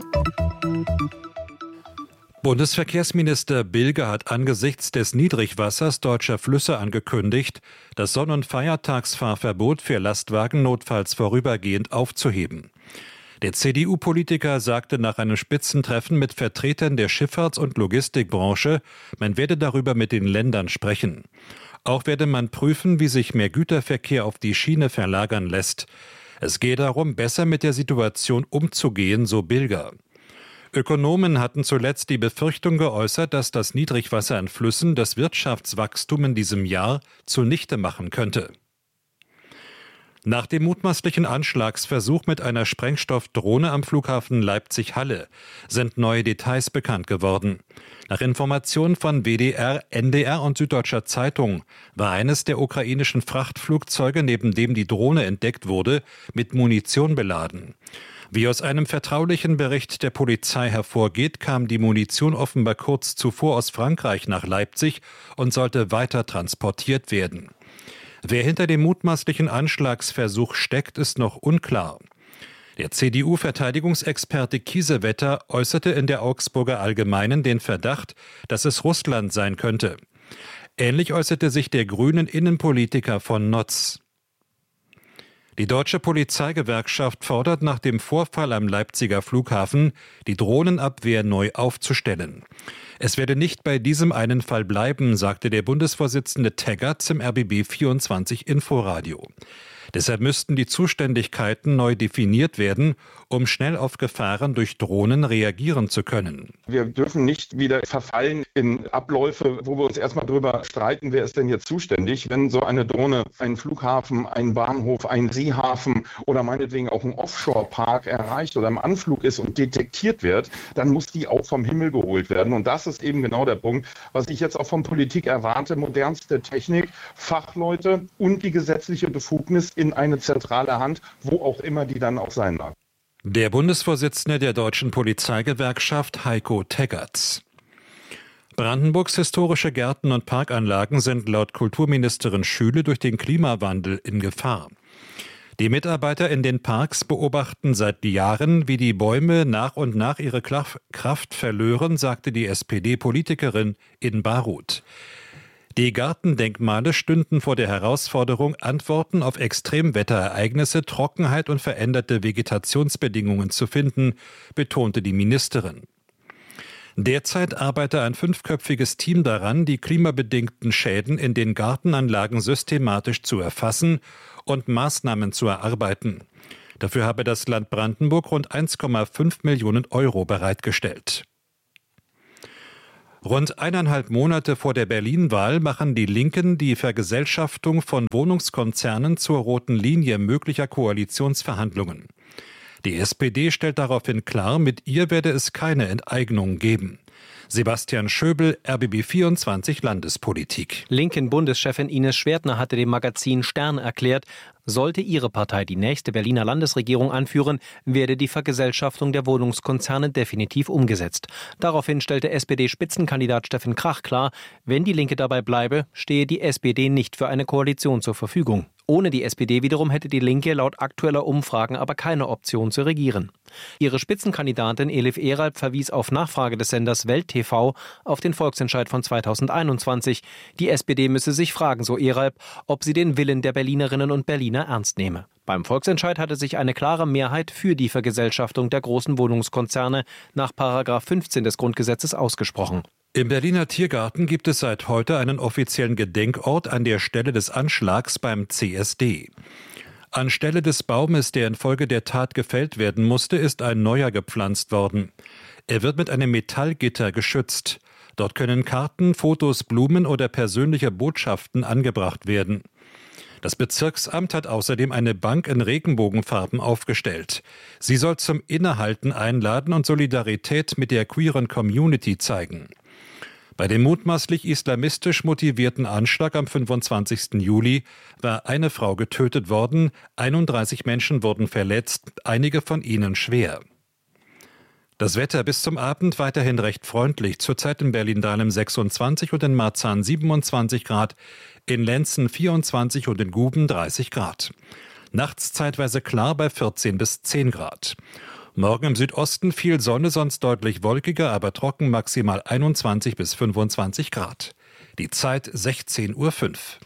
Bundesverkehrsminister Bilger hat angesichts des Niedrigwassers deutscher Flüsse angekündigt, das Sonn- und Feiertagsfahrverbot für Lastwagen notfalls vorübergehend aufzuheben. Der C D U-Politiker sagte nach einem Spitzentreffen mit Vertretern der Schifffahrts- und Logistikbranche, man werde darüber mit den Ländern sprechen. Auch werde man prüfen, wie sich mehr Güterverkehr auf die Schiene verlagern lässt. Es gehe darum, besser mit der Situation umzugehen, so Bilger. Ökonomen hatten zuletzt die Befürchtung geäußert, dass das Niedrigwasser in Flüssen das Wirtschaftswachstum in diesem Jahr zunichte machen könnte. Nach dem mutmaßlichen Anschlagsversuch mit einer Sprengstoffdrohne am Flughafen Leipzig-Halle sind neue Details bekannt geworden. Nach Informationen von W D R, N D R und Süddeutscher Zeitung war eines der ukrainischen Frachtflugzeuge, neben dem die Drohne entdeckt wurde, mit Munition beladen. Wie aus einem vertraulichen Bericht der Polizei hervorgeht, kam die Munition offenbar kurz zuvor aus Frankreich nach Leipzig und sollte weiter transportiert werden. Wer hinter dem mutmaßlichen Anschlagsversuch steckt, ist noch unklar. Der C D U-Verteidigungsexperte Kiesewetter äußerte in der Augsburger Allgemeinen den Verdacht, dass es Russland sein könnte. Ähnlich äußerte sich der grünen Innenpolitiker von Notz. Die deutsche Polizeigewerkschaft fordert nach dem Vorfall am Leipziger Flughafen, die Drohnenabwehr neu aufzustellen. Es werde nicht bei diesem einen Fall bleiben, sagte der Bundesvorsitzende Teggerts im R B B vierundzwanzig Inforadio. Deshalb müssten die Zuständigkeiten neu definiert werden, um schnell auf Gefahren durch Drohnen reagieren zu können. Wir dürfen nicht wieder verfallen in Abläufe, wo wir uns erstmal darüber streiten, wer ist denn jetzt zuständig. Wenn so eine Drohne einen Flughafen, einen Bahnhof, einen Seehafen oder meinetwegen auch einen Offshore-Park erreicht oder im Anflug ist und detektiert wird, dann muss die auch vom Himmel geholt werden. Und das ist eben genau der Punkt, was ich jetzt auch von Politik erwarte. Modernste Technik, Fachleute und die gesetzliche Befugnis in eine zentrale Hand, wo auch immer die dann auch sein mag. Der Bundesvorsitzende der Deutschen Polizeigewerkschaft Heiko Teggerts. Brandenburgs historische Gärten und Parkanlagen sind laut Kulturministerin Schüle durch den Klimawandel in Gefahr. Die Mitarbeiter in den Parks beobachten seit Jahren, wie die Bäume nach und nach ihre Kraft verlören, sagte die S P D-Politikerin in Baruth. Die Gartendenkmale stünden vor der Herausforderung, Antworten auf Extremwetterereignisse, Trockenheit und veränderte Vegetationsbedingungen zu finden, betonte die Ministerin. Derzeit arbeite ein fünfköpfiges Team daran, die klimabedingten Schäden in den Gartenanlagen systematisch zu erfassen und Maßnahmen zu erarbeiten. Dafür habe das Land Brandenburg rund eins Komma fünf Millionen Euro bereitgestellt. Rund eineinhalb Monate vor der Berlin-Wahl machen die Linken die Vergesellschaftung von Wohnungskonzernen zur roten Linie möglicher Koalitionsverhandlungen. Die S P D stellt daraufhin klar, mit ihr werde es keine Enteignung geben. Sebastian Schöbel, R B B vierundzwanzig Landespolitik. Linken-Bundeschefin Ines Schwertner hatte dem Magazin Stern erklärt, sollte ihre Partei die nächste Berliner Landesregierung anführen, werde die Vergesellschaftung der Wohnungskonzerne definitiv umgesetzt. Daraufhin stellte S P D-Spitzenkandidat Steffen Krach klar, wenn die Linke dabei bleibe, stehe die S P D nicht für eine Koalition zur Verfügung. Ohne die S P D wiederum hätte die Linke laut aktueller Umfragen aber keine Option zu regieren. Ihre Spitzenkandidatin Elif Eralp verwies auf Nachfrage des Senders Welt T V auf den Volksentscheid von zweitausendeinundzwanzig. Die S P D müsse sich fragen, so Eralp, ob sie den Willen der Berlinerinnen und Berliner ernst nehme. Beim Volksentscheid hatte sich eine klare Mehrheit für die Vergesellschaftung der großen Wohnungskonzerne nach Paragraph fünfzehn des Grundgesetzes ausgesprochen. Im Berliner Tiergarten gibt es seit heute einen offiziellen Gedenkort an der Stelle des Anschlags beim C S D. Anstelle des Baumes, der infolge der Tat gefällt werden musste, ist ein neuer gepflanzt worden. Er wird mit einem Metallgitter geschützt. Dort können Karten, Fotos, Blumen oder persönliche Botschaften angebracht werden. Das Bezirksamt hat außerdem eine Bank in Regenbogenfarben aufgestellt. Sie soll zum Innehalten einladen und Solidarität mit der queeren Community zeigen. Bei dem mutmaßlich islamistisch motivierten Anschlag am fünfundzwanzigsten Juli war eine Frau getötet worden, einunddreißig Menschen wurden verletzt, einige von ihnen schwer. Das Wetter bis zum Abend weiterhin recht freundlich, zurzeit in Berlin-Dahlem sechsundzwanzig und in Marzahn siebenundzwanzig Grad, in Lenzen vierundzwanzig und in Guben dreißig Grad. Nachts zeitweise klar bei vierzehn bis zehn Grad. Morgen im Südosten viel Sonne, sonst deutlich wolkiger, aber trocken, maximal einundzwanzig bis fünfundzwanzig Grad. Die Zeit sechzehn Uhr fünf.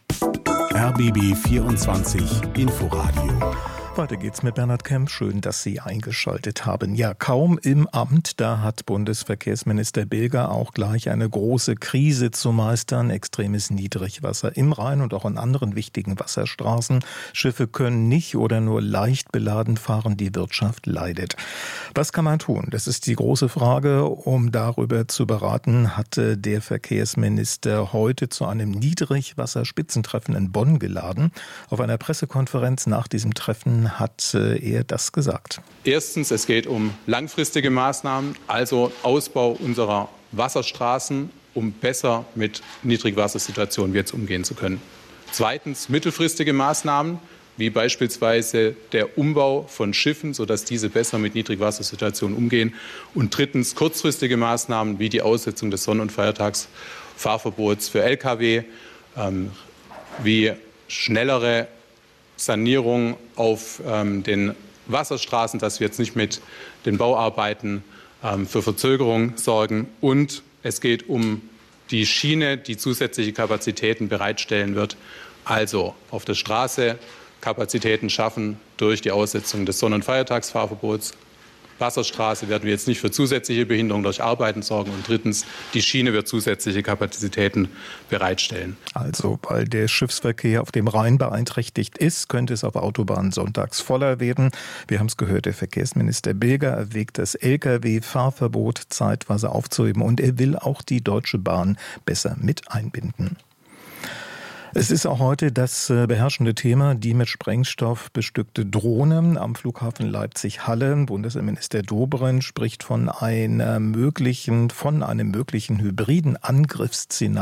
R B B vierundzwanzig Inforadio. Weiter geht's mit Bernhard Kemp. Schön, dass Sie eingeschaltet haben. Ja, kaum im Amt, da hat Bundesverkehrsminister Bilger auch gleich eine große Krise zu meistern. Extremes Niedrigwasser im Rhein und auch an anderen wichtigen Wasserstraßen. Schiffe können nicht oder nur leicht beladen fahren. Die Wirtschaft leidet. Was kann man tun? Das ist die große Frage. Um darüber zu beraten, hatte der Verkehrsminister heute zu einem Niedrigwasserspitzentreffen in Bonn geladen. Auf einer Pressekonferenz nach diesem Treffen hat er das gesagt. Erstens, es geht um langfristige Maßnahmen, also Ausbau unserer Wasserstraßen, um besser mit Niedrigwassersituationen jetzt umgehen zu können. Zweitens, mittelfristige Maßnahmen, wie beispielsweise der Umbau von Schiffen, sodass diese besser mit Niedrigwassersituationen umgehen. Und drittens, kurzfristige Maßnahmen, wie die Aussetzung des Sonn- und Feiertagsfahrverbots für L K W, ähm, wie schnellere Sanierung auf ähm, den Wasserstraßen, dass wir jetzt nicht mit den Bauarbeiten ähm, für Verzögerung sorgen. Und es geht um die Schiene, die zusätzliche Kapazitäten bereitstellen wird. Also auf der Straße Kapazitäten schaffen durch die Aussetzung des Sonn- und Feiertagsfahrverbots. Wasserstraße werden wir jetzt nicht für zusätzliche Behinderung durch Arbeiten sorgen. Und drittens, die Schiene wird zusätzliche Kapazitäten bereitstellen. Also, weil der Schiffsverkehr auf dem Rhein beeinträchtigt ist, könnte es auf Autobahnen sonntags voller werden. Wir haben es gehört, der Verkehrsminister Bilger erwägt, das L K W-Fahrverbot zeitweise aufzuheben. Und er will auch die Deutsche Bahn besser mit einbinden. Es ist auch heute das beherrschende Thema, die mit Sprengstoff bestückte Drohne am Flughafen Leipzig-Halle. Bundesinnenminister Dobrindt spricht von einer möglichen, von einem möglichen hybriden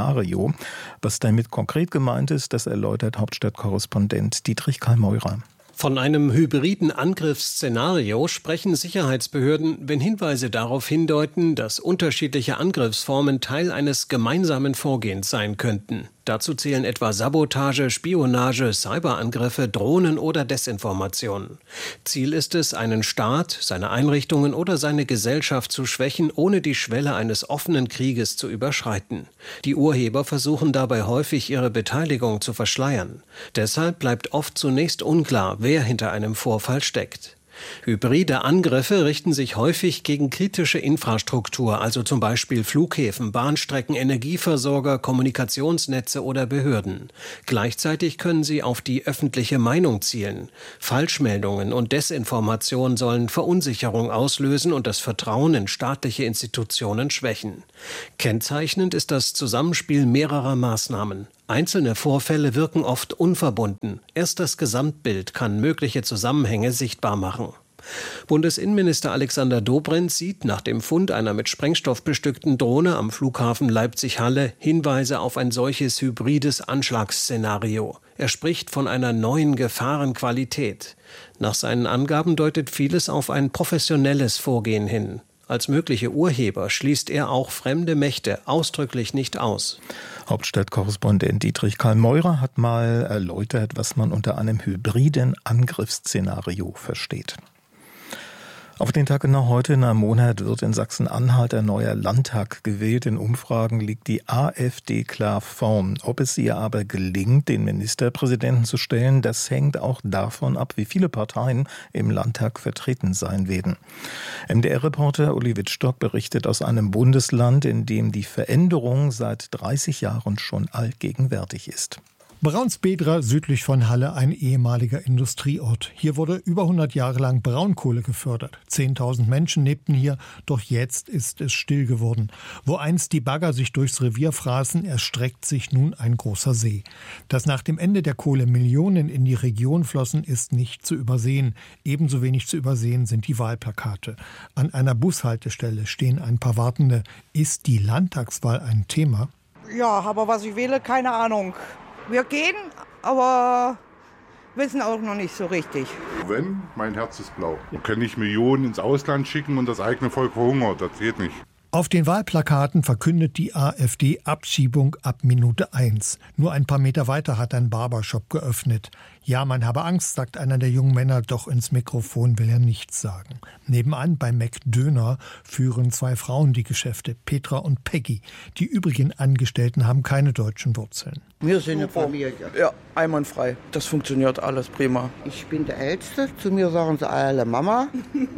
Angriffsszenario. Was damit konkret gemeint ist, das erläutert Hauptstadtkorrespondent Dietrich Karl Meurer. Von einem hybriden Angriffsszenario sprechen Sicherheitsbehörden, wenn Hinweise darauf hindeuten, dass unterschiedliche Angriffsformen Teil eines gemeinsamen Vorgehens sein könnten. Dazu zählen etwa Sabotage, Spionage, Cyberangriffe, Drohnen oder Desinformation. Ziel ist es, einen Staat, seine Einrichtungen oder seine Gesellschaft zu schwächen, ohne die Schwelle eines offenen Krieges zu überschreiten. Die Urheber versuchen dabei häufig, ihre Beteiligung zu verschleiern. Deshalb bleibt oft zunächst unklar, wer hinter einem Vorfall steckt. Hybride Angriffe richten sich häufig gegen kritische Infrastruktur, also zum Beispiel Flughäfen, Bahnstrecken, Energieversorger, Kommunikationsnetze oder Behörden. Gleichzeitig können sie auf die öffentliche Meinung zielen. Falschmeldungen und Desinformation sollen Verunsicherung auslösen und das Vertrauen in staatliche Institutionen schwächen. Kennzeichnend ist das Zusammenspiel mehrerer Maßnahmen. Einzelne Vorfälle wirken oft unverbunden. Erst das Gesamtbild kann mögliche Zusammenhänge sichtbar machen. Bundesinnenminister Alexander Dobrindt sieht nach dem Fund einer mit Sprengstoff bestückten Drohne am Flughafen Leipzig-Halle Hinweise auf ein solches hybrides Anschlagsszenario. Er spricht von einer neuen Gefahrenqualität. Nach seinen Angaben deutet vieles auf ein professionelles Vorgehen hin. Als mögliche Urheber schließt er auch fremde Mächte ausdrücklich nicht aus. Hauptstadtkorrespondent Dietrich Karl-Meurer hat mal erläutert, was man unter einem hybriden Angriffsszenario versteht. Auf den Tag genau heute in einem Monat wird in Sachsen-Anhalt ein neuer Landtag gewählt. In Umfragen liegt die AfD klar vorn. Ob es ihr aber gelingt, den Ministerpräsidenten zu stellen, das hängt auch davon ab, wie viele Parteien im Landtag vertreten sein werden. M D R-Reporter Uli Wittstock berichtet aus einem Bundesland, in dem die Veränderung seit dreißig Jahren schon allgegenwärtig ist. Braunsbedra, südlich von Halle, ein ehemaliger Industrieort. Hier wurde über hundert Jahre lang Braunkohle gefördert. zehntausend Menschen lebten hier, doch jetzt ist es still geworden. Wo einst die Bagger sich durchs Revier fraßen, erstreckt sich nun ein großer See. Dass nach dem Ende der Kohle Millionen in die Region flossen, ist nicht zu übersehen. Ebenso wenig zu übersehen sind die Wahlplakate. An einer Bushaltestelle stehen ein paar Wartende. Ist die Landtagswahl ein Thema? Ja, aber was ich wähle, keine Ahnung. Wir gehen, aber wissen auch noch nicht so richtig. Wenn, mein Herz ist blau. Man kann nicht Millionen ins Ausland schicken und das eigene Volk verhungert. Das geht nicht. Auf den Wahlplakaten verkündet die AfD Abschiebung ab Minute eins. Nur ein paar Meter weiter hat ein Barbershop geöffnet. Ja, man habe Angst, sagt einer der jungen Männer, doch ins Mikrofon will er nichts sagen. Nebenan bei McDöner führen zwei Frauen die Geschäfte, Petra und Peggy. Die übrigen Angestellten haben keine deutschen Wurzeln. Wir sind eine Familie. Ja, einwandfrei. Das funktioniert alles prima. Ich bin der Älteste. Zu mir sagen sie alle Mama.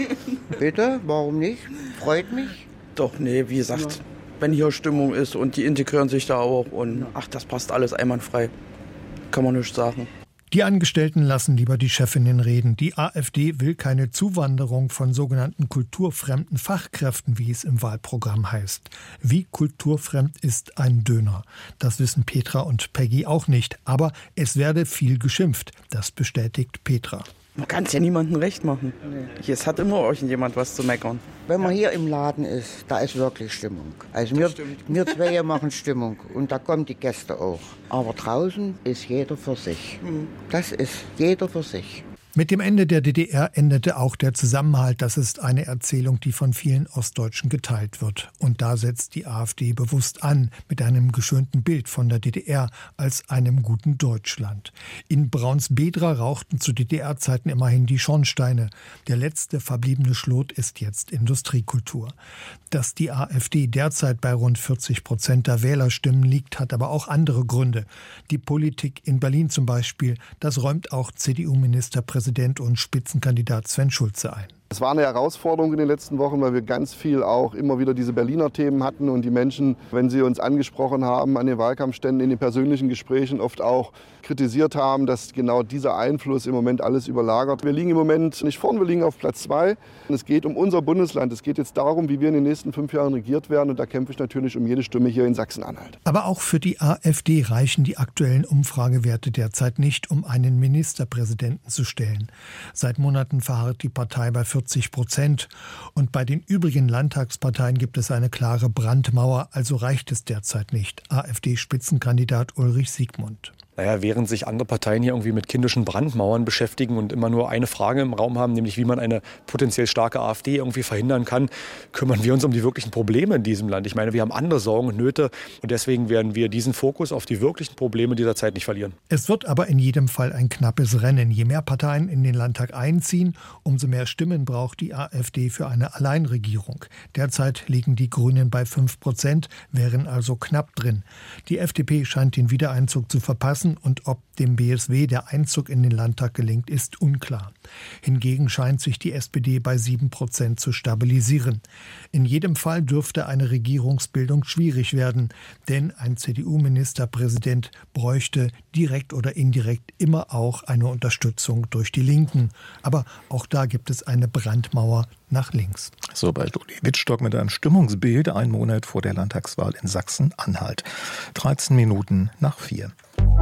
Bitte, warum nicht? Freut mich. Doch, nee, wie gesagt, ja. Wenn hier Stimmung ist und die integrieren sich da auch und ach, das passt alles einwandfrei. Kann man nicht sagen. Die Angestellten lassen lieber die Chefinnen reden. Die AfD will keine Zuwanderung von sogenannten kulturfremden Fachkräften, wie es im Wahlprogramm heißt. Wie kulturfremd ist ein Döner? Das wissen Petra und Peggy auch nicht. Aber es werde viel geschimpft. Das bestätigt Petra. Man kann es ja niemandem recht machen. Nee. Es hat immer irgendjemand was zu meckern. Wenn man hier im Laden ist, da ist wirklich Stimmung. Also wir, wir zwei machen Stimmung und da kommen die Gäste auch. Aber draußen ist jeder für sich. Das ist jeder für sich. Mit dem Ende der D D R endete auch der Zusammenhalt. Das ist eine Erzählung, die von vielen Ostdeutschen geteilt wird. Und da setzt die AfD bewusst an, mit einem geschönten Bild von der D D R als einem guten Deutschland. In Braunsbedra rauchten zu D D R-Zeiten immerhin die Schornsteine. Der letzte verbliebene Schlot ist jetzt Industriekultur. Dass die AfD derzeit bei rund vierzig Prozent der Wählerstimmen liegt, hat aber auch andere Gründe. Die Politik in Berlin zum Beispiel, das räumt auch C D U-Ministerpräsident Präsident und Spitzenkandidat Sven Schulze ein. Es war eine Herausforderung in den letzten Wochen, weil wir ganz viel auch immer wieder diese Berliner Themen hatten und die Menschen, wenn sie uns angesprochen haben an den Wahlkampfständen, in den persönlichen Gesprächen oft auch kritisiert haben, dass genau dieser Einfluss im Moment alles überlagert. Wir liegen im Moment nicht vorn, wir liegen auf Platz zwei. Es geht um unser Bundesland. Es geht jetzt darum, wie wir in den nächsten fünf Jahren regiert werden. Und da kämpfe ich natürlich um jede Stimme hier in Sachsen-Anhalt. Aber auch für die AfD reichen die aktuellen Umfragewerte derzeit nicht, um einen Ministerpräsidenten zu stellen. Seit Monaten verharrt die Partei bei vierzig Prozent. Und bei den übrigen Landtagsparteien gibt es eine klare Brandmauer, also reicht es derzeit nicht. AfD-Spitzenkandidat Ulrich Siegmund. Naja, während sich andere Parteien hier irgendwie mit kindischen Brandmauern beschäftigen und immer nur eine Frage im Raum haben, nämlich wie man eine potenziell starke AfD irgendwie verhindern kann, kümmern wir uns um die wirklichen Probleme in diesem Land. Ich meine, wir haben andere Sorgen und Nöte und deswegen werden wir diesen Fokus auf die wirklichen Probleme dieser Zeit nicht verlieren. Es wird aber in jedem Fall ein knappes Rennen. Je mehr Parteien in den Landtag einziehen, umso mehr Stimmen braucht die AfD für eine Alleinregierung. Derzeit liegen die Grünen bei fünf Prozent, wären also knapp drin. Die F D P scheint den Wiedereinzug zu verpassen und ob dem B S W der Einzug in den Landtag gelingt, ist unklar. Hingegen scheint sich die S P D bei sieben Prozent zu stabilisieren. In jedem Fall dürfte eine Regierungsbildung schwierig werden, denn ein C D U-Ministerpräsident bräuchte direkt oder indirekt immer auch eine Unterstützung durch die Linken. Aber auch da gibt es eine Brandmauer nach links. So bei Uli Wittstock mit einem Stimmungsbild, ein Monat vor der Landtagswahl in Sachsen-Anhalt. dreizehn Minuten nach vier.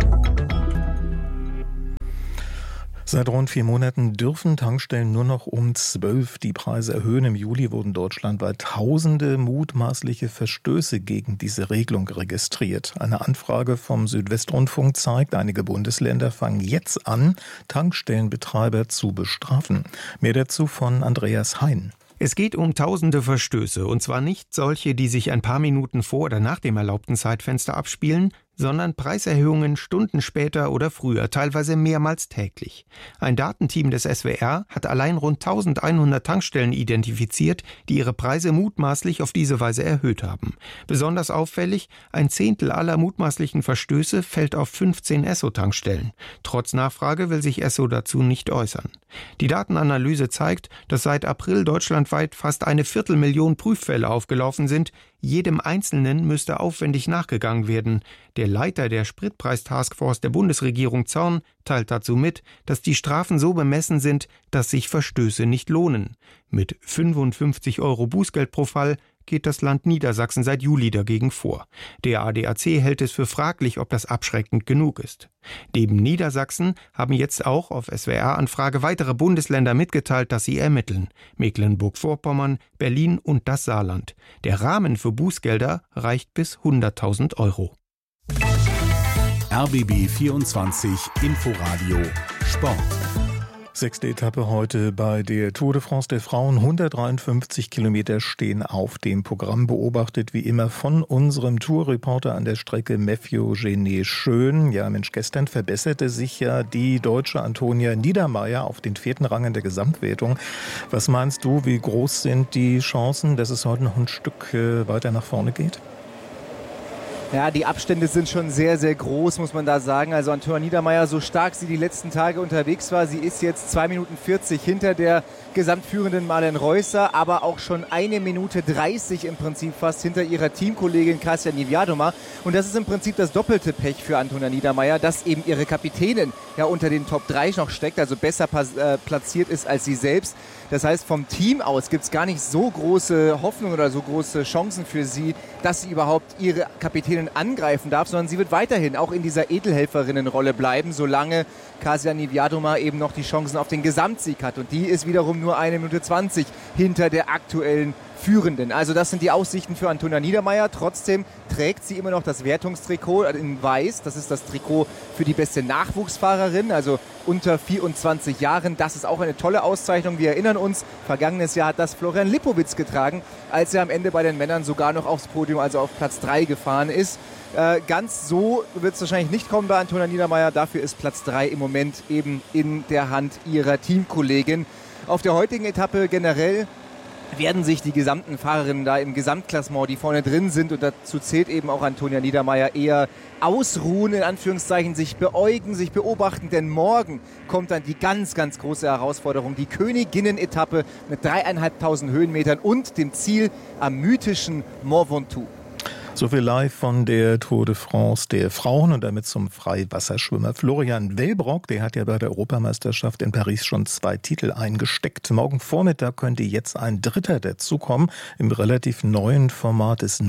Seit rund vier Monaten dürfen Tankstellen nur noch um zwölf die Preise erhöhen. Im Juli wurden deutschlandweit tausende mutmaßliche Verstöße gegen diese Regelung registriert. Eine Anfrage vom Südwestrundfunk zeigt, einige Bundesländer fangen jetzt an, Tankstellenbetreiber zu bestrafen. Mehr dazu von Andreas Hein. Es geht um tausende Verstöße, und zwar nicht solche, die sich ein paar Minuten vor oder nach dem erlaubten Zeitfenster abspielen, sondern Preiserhöhungen Stunden später oder früher, teilweise mehrmals täglich. Ein Datenteam des S W R hat allein rund eintausendeinhundert Tankstellen identifiziert, die ihre Preise mutmaßlich auf diese Weise erhöht haben. Besonders auffällig, ein Zehntel aller mutmaßlichen Verstöße fällt auf fünfzehn Esso-Tankstellen. Trotz Nachfrage will sich Esso dazu nicht äußern. Die Datenanalyse zeigt, dass seit April deutschlandweit fast eine Viertelmillion Prüffälle aufgelaufen sind. Jedem Einzelnen müsste aufwendig nachgegangen werden. Der Leiter der Spritpreis-Taskforce der Bundesregierung Zorn teilt dazu mit, dass die Strafen so bemessen sind, dass sich Verstöße nicht lohnen. Mit fünfundfünfzig Euro Bußgeld pro Fall geht das Land Niedersachsen seit Juli dagegen vor. Der A D A C hält es für fraglich, ob das abschreckend genug ist. Neben Niedersachsen haben jetzt auch auf S W R-Anfrage weitere Bundesländer mitgeteilt, dass sie ermitteln. Mecklenburg-Vorpommern, Berlin und das Saarland. Der Rahmen für Bußgelder reicht bis hunderttausend Euro. R B B vierundzwanzig Inforadio Sport. Sechste Etappe heute bei der Tour de France der Frauen. hundertdreiundfünfzig Kilometer stehen auf dem Programm, beobachtet wie immer von unserem Tourreporter an der Strecke Matthew Genet Schön. Ja Mensch, gestern verbesserte sich ja die Deutsche Antonia Niedermeier auf den vierten Rang in der Gesamtwertung. Was meinst du, wie groß sind die Chancen, dass es heute noch ein Stück weiter nach vorne geht? Ja, die Abstände sind schon sehr, sehr groß, muss man da sagen. Also Antonia Niedermeier, so stark sie die letzten Tage unterwegs war, sie ist jetzt zwei Minuten vierzig hinter der gesamtführenden Marlen Reusser, aber auch schon eine Minute dreißig im Prinzip fast hinter ihrer Teamkollegin Kasia Niewiadoma. Und das ist im Prinzip das doppelte Pech für Antonia Niedermeier, dass eben ihre Kapitänin ja unter den Top drei noch steckt, also besser äh, platziert ist als sie selbst. Das heißt, vom Team aus gibt es gar nicht so große Hoffnung oder so große Chancen für sie, dass sie überhaupt ihre Kapitänin angreifen darf, sondern sie wird weiterhin auch in dieser Edelhelferinnenrolle bleiben, solange Kasia Niewiadoma eben noch die Chancen auf den Gesamtsieg hat. Und die ist wiederum nur eine Minute zwanzig hinter der aktuellen Führenden. Also das sind die Aussichten für Antonia Niedermeier. Trotzdem trägt sie immer noch das Wertungstrikot in Weiß. Das ist das Trikot für die beste Nachwuchsfahrerin, also unter vierundzwanzig Jahren. Das ist auch eine tolle Auszeichnung. Wir erinnern uns, vergangenes Jahr hat das Florian Lipowitz getragen, als er am Ende bei den Männern sogar noch aufs Podium, also auf Platz drei gefahren ist. Äh, ganz so wird es wahrscheinlich nicht kommen bei Antonia Niedermeier. Dafür ist Platz drei im Moment eben in der Hand ihrer Teamkollegin. Auf der heutigen Etappe generell werden sich die gesamten Fahrerinnen da im Gesamtklassement, die vorne drin sind, und dazu zählt eben auch Antonia Niedermeier, eher ausruhen, in Anführungszeichen, sich beäugen, sich beobachten, denn morgen kommt dann die ganz, ganz große Herausforderung, die Königinnen-Etappe mit dreieinhalbtausend Höhenmetern und dem Ziel am mythischen Mont Ventoux. So viel live von der Tour de France der Frauen und damit zum Freiwasserschwimmer Florian Wellbrock. Der hat ja bei der Europameisterschaft in Paris schon zwei Titel eingesteckt. Morgen Vormittag könnte jetzt ein dritter dazukommen im relativ neuen Format des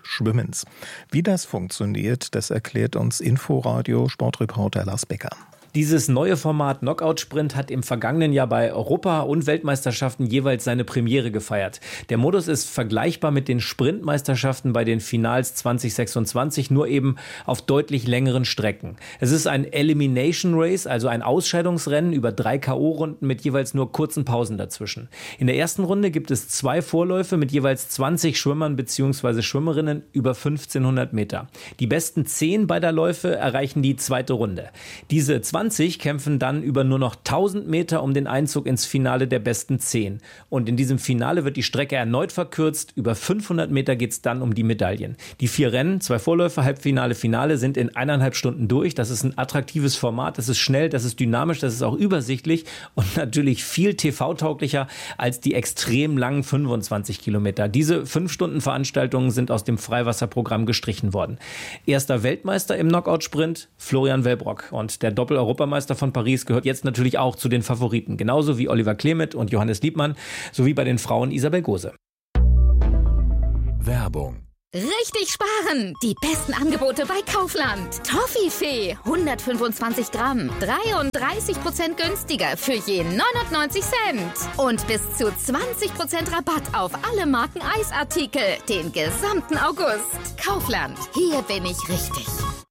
Knockout-Schwimmens. Wie das funktioniert, das erklärt uns Inforadio Sportreporter Lars Becker. Dieses neue Format Knockout-Sprint hat im vergangenen Jahr bei Europa- und Weltmeisterschaften jeweils seine Premiere gefeiert. Der Modus ist vergleichbar mit den Sprintmeisterschaften bei den Finals zwanzig sechsundzwanzig, nur eben auf deutlich längeren Strecken. Es ist ein Elimination Race, also ein Ausscheidungsrennen über drei K O-Runden mit jeweils nur kurzen Pausen dazwischen. In der ersten Runde gibt es zwei Vorläufe mit jeweils zwanzig Schwimmern bzw. Schwimmerinnen über fünfzehnhundert Meter. Die besten zehn beider Läufe erreichen die zweite Runde. Diese zwanzig kämpfen dann über nur noch tausend Meter um den Einzug ins Finale der besten zehn. Und in diesem Finale wird die Strecke erneut verkürzt. Über fünfhundert Meter geht es dann um die Medaillen. Die vier Rennen, zwei Vorläufe, Halbfinale, Finale sind in eineinhalb Stunden durch. Das ist ein attraktives Format. Das ist schnell, das ist dynamisch, das ist auch übersichtlich und natürlich viel T V-tauglicher als die extrem langen fünfundzwanzig Kilometer. Diese fünf-Stunden-Veranstaltungen sind aus dem Freiwasserprogramm gestrichen worden. Erster Weltmeister im Knockout-Sprint, Florian Wellbrock. Und der Doppel-Europameister von Paris gehört jetzt natürlich auch zu den Favoriten. Genauso wie Oliver Klemet und Johannes Liebmann, sowie bei den Frauen Isabel Gose. Werbung. Richtig sparen! Die besten Angebote bei Kaufland. Toffifee, hundertfünfundzwanzig Gramm, dreiunddreißig Prozent günstiger für je neunundneunzig Cent. Und bis zu zwanzig Prozent Rabatt auf alle Marken Eisartikel, den gesamten August. Kaufland, hier bin ich richtig.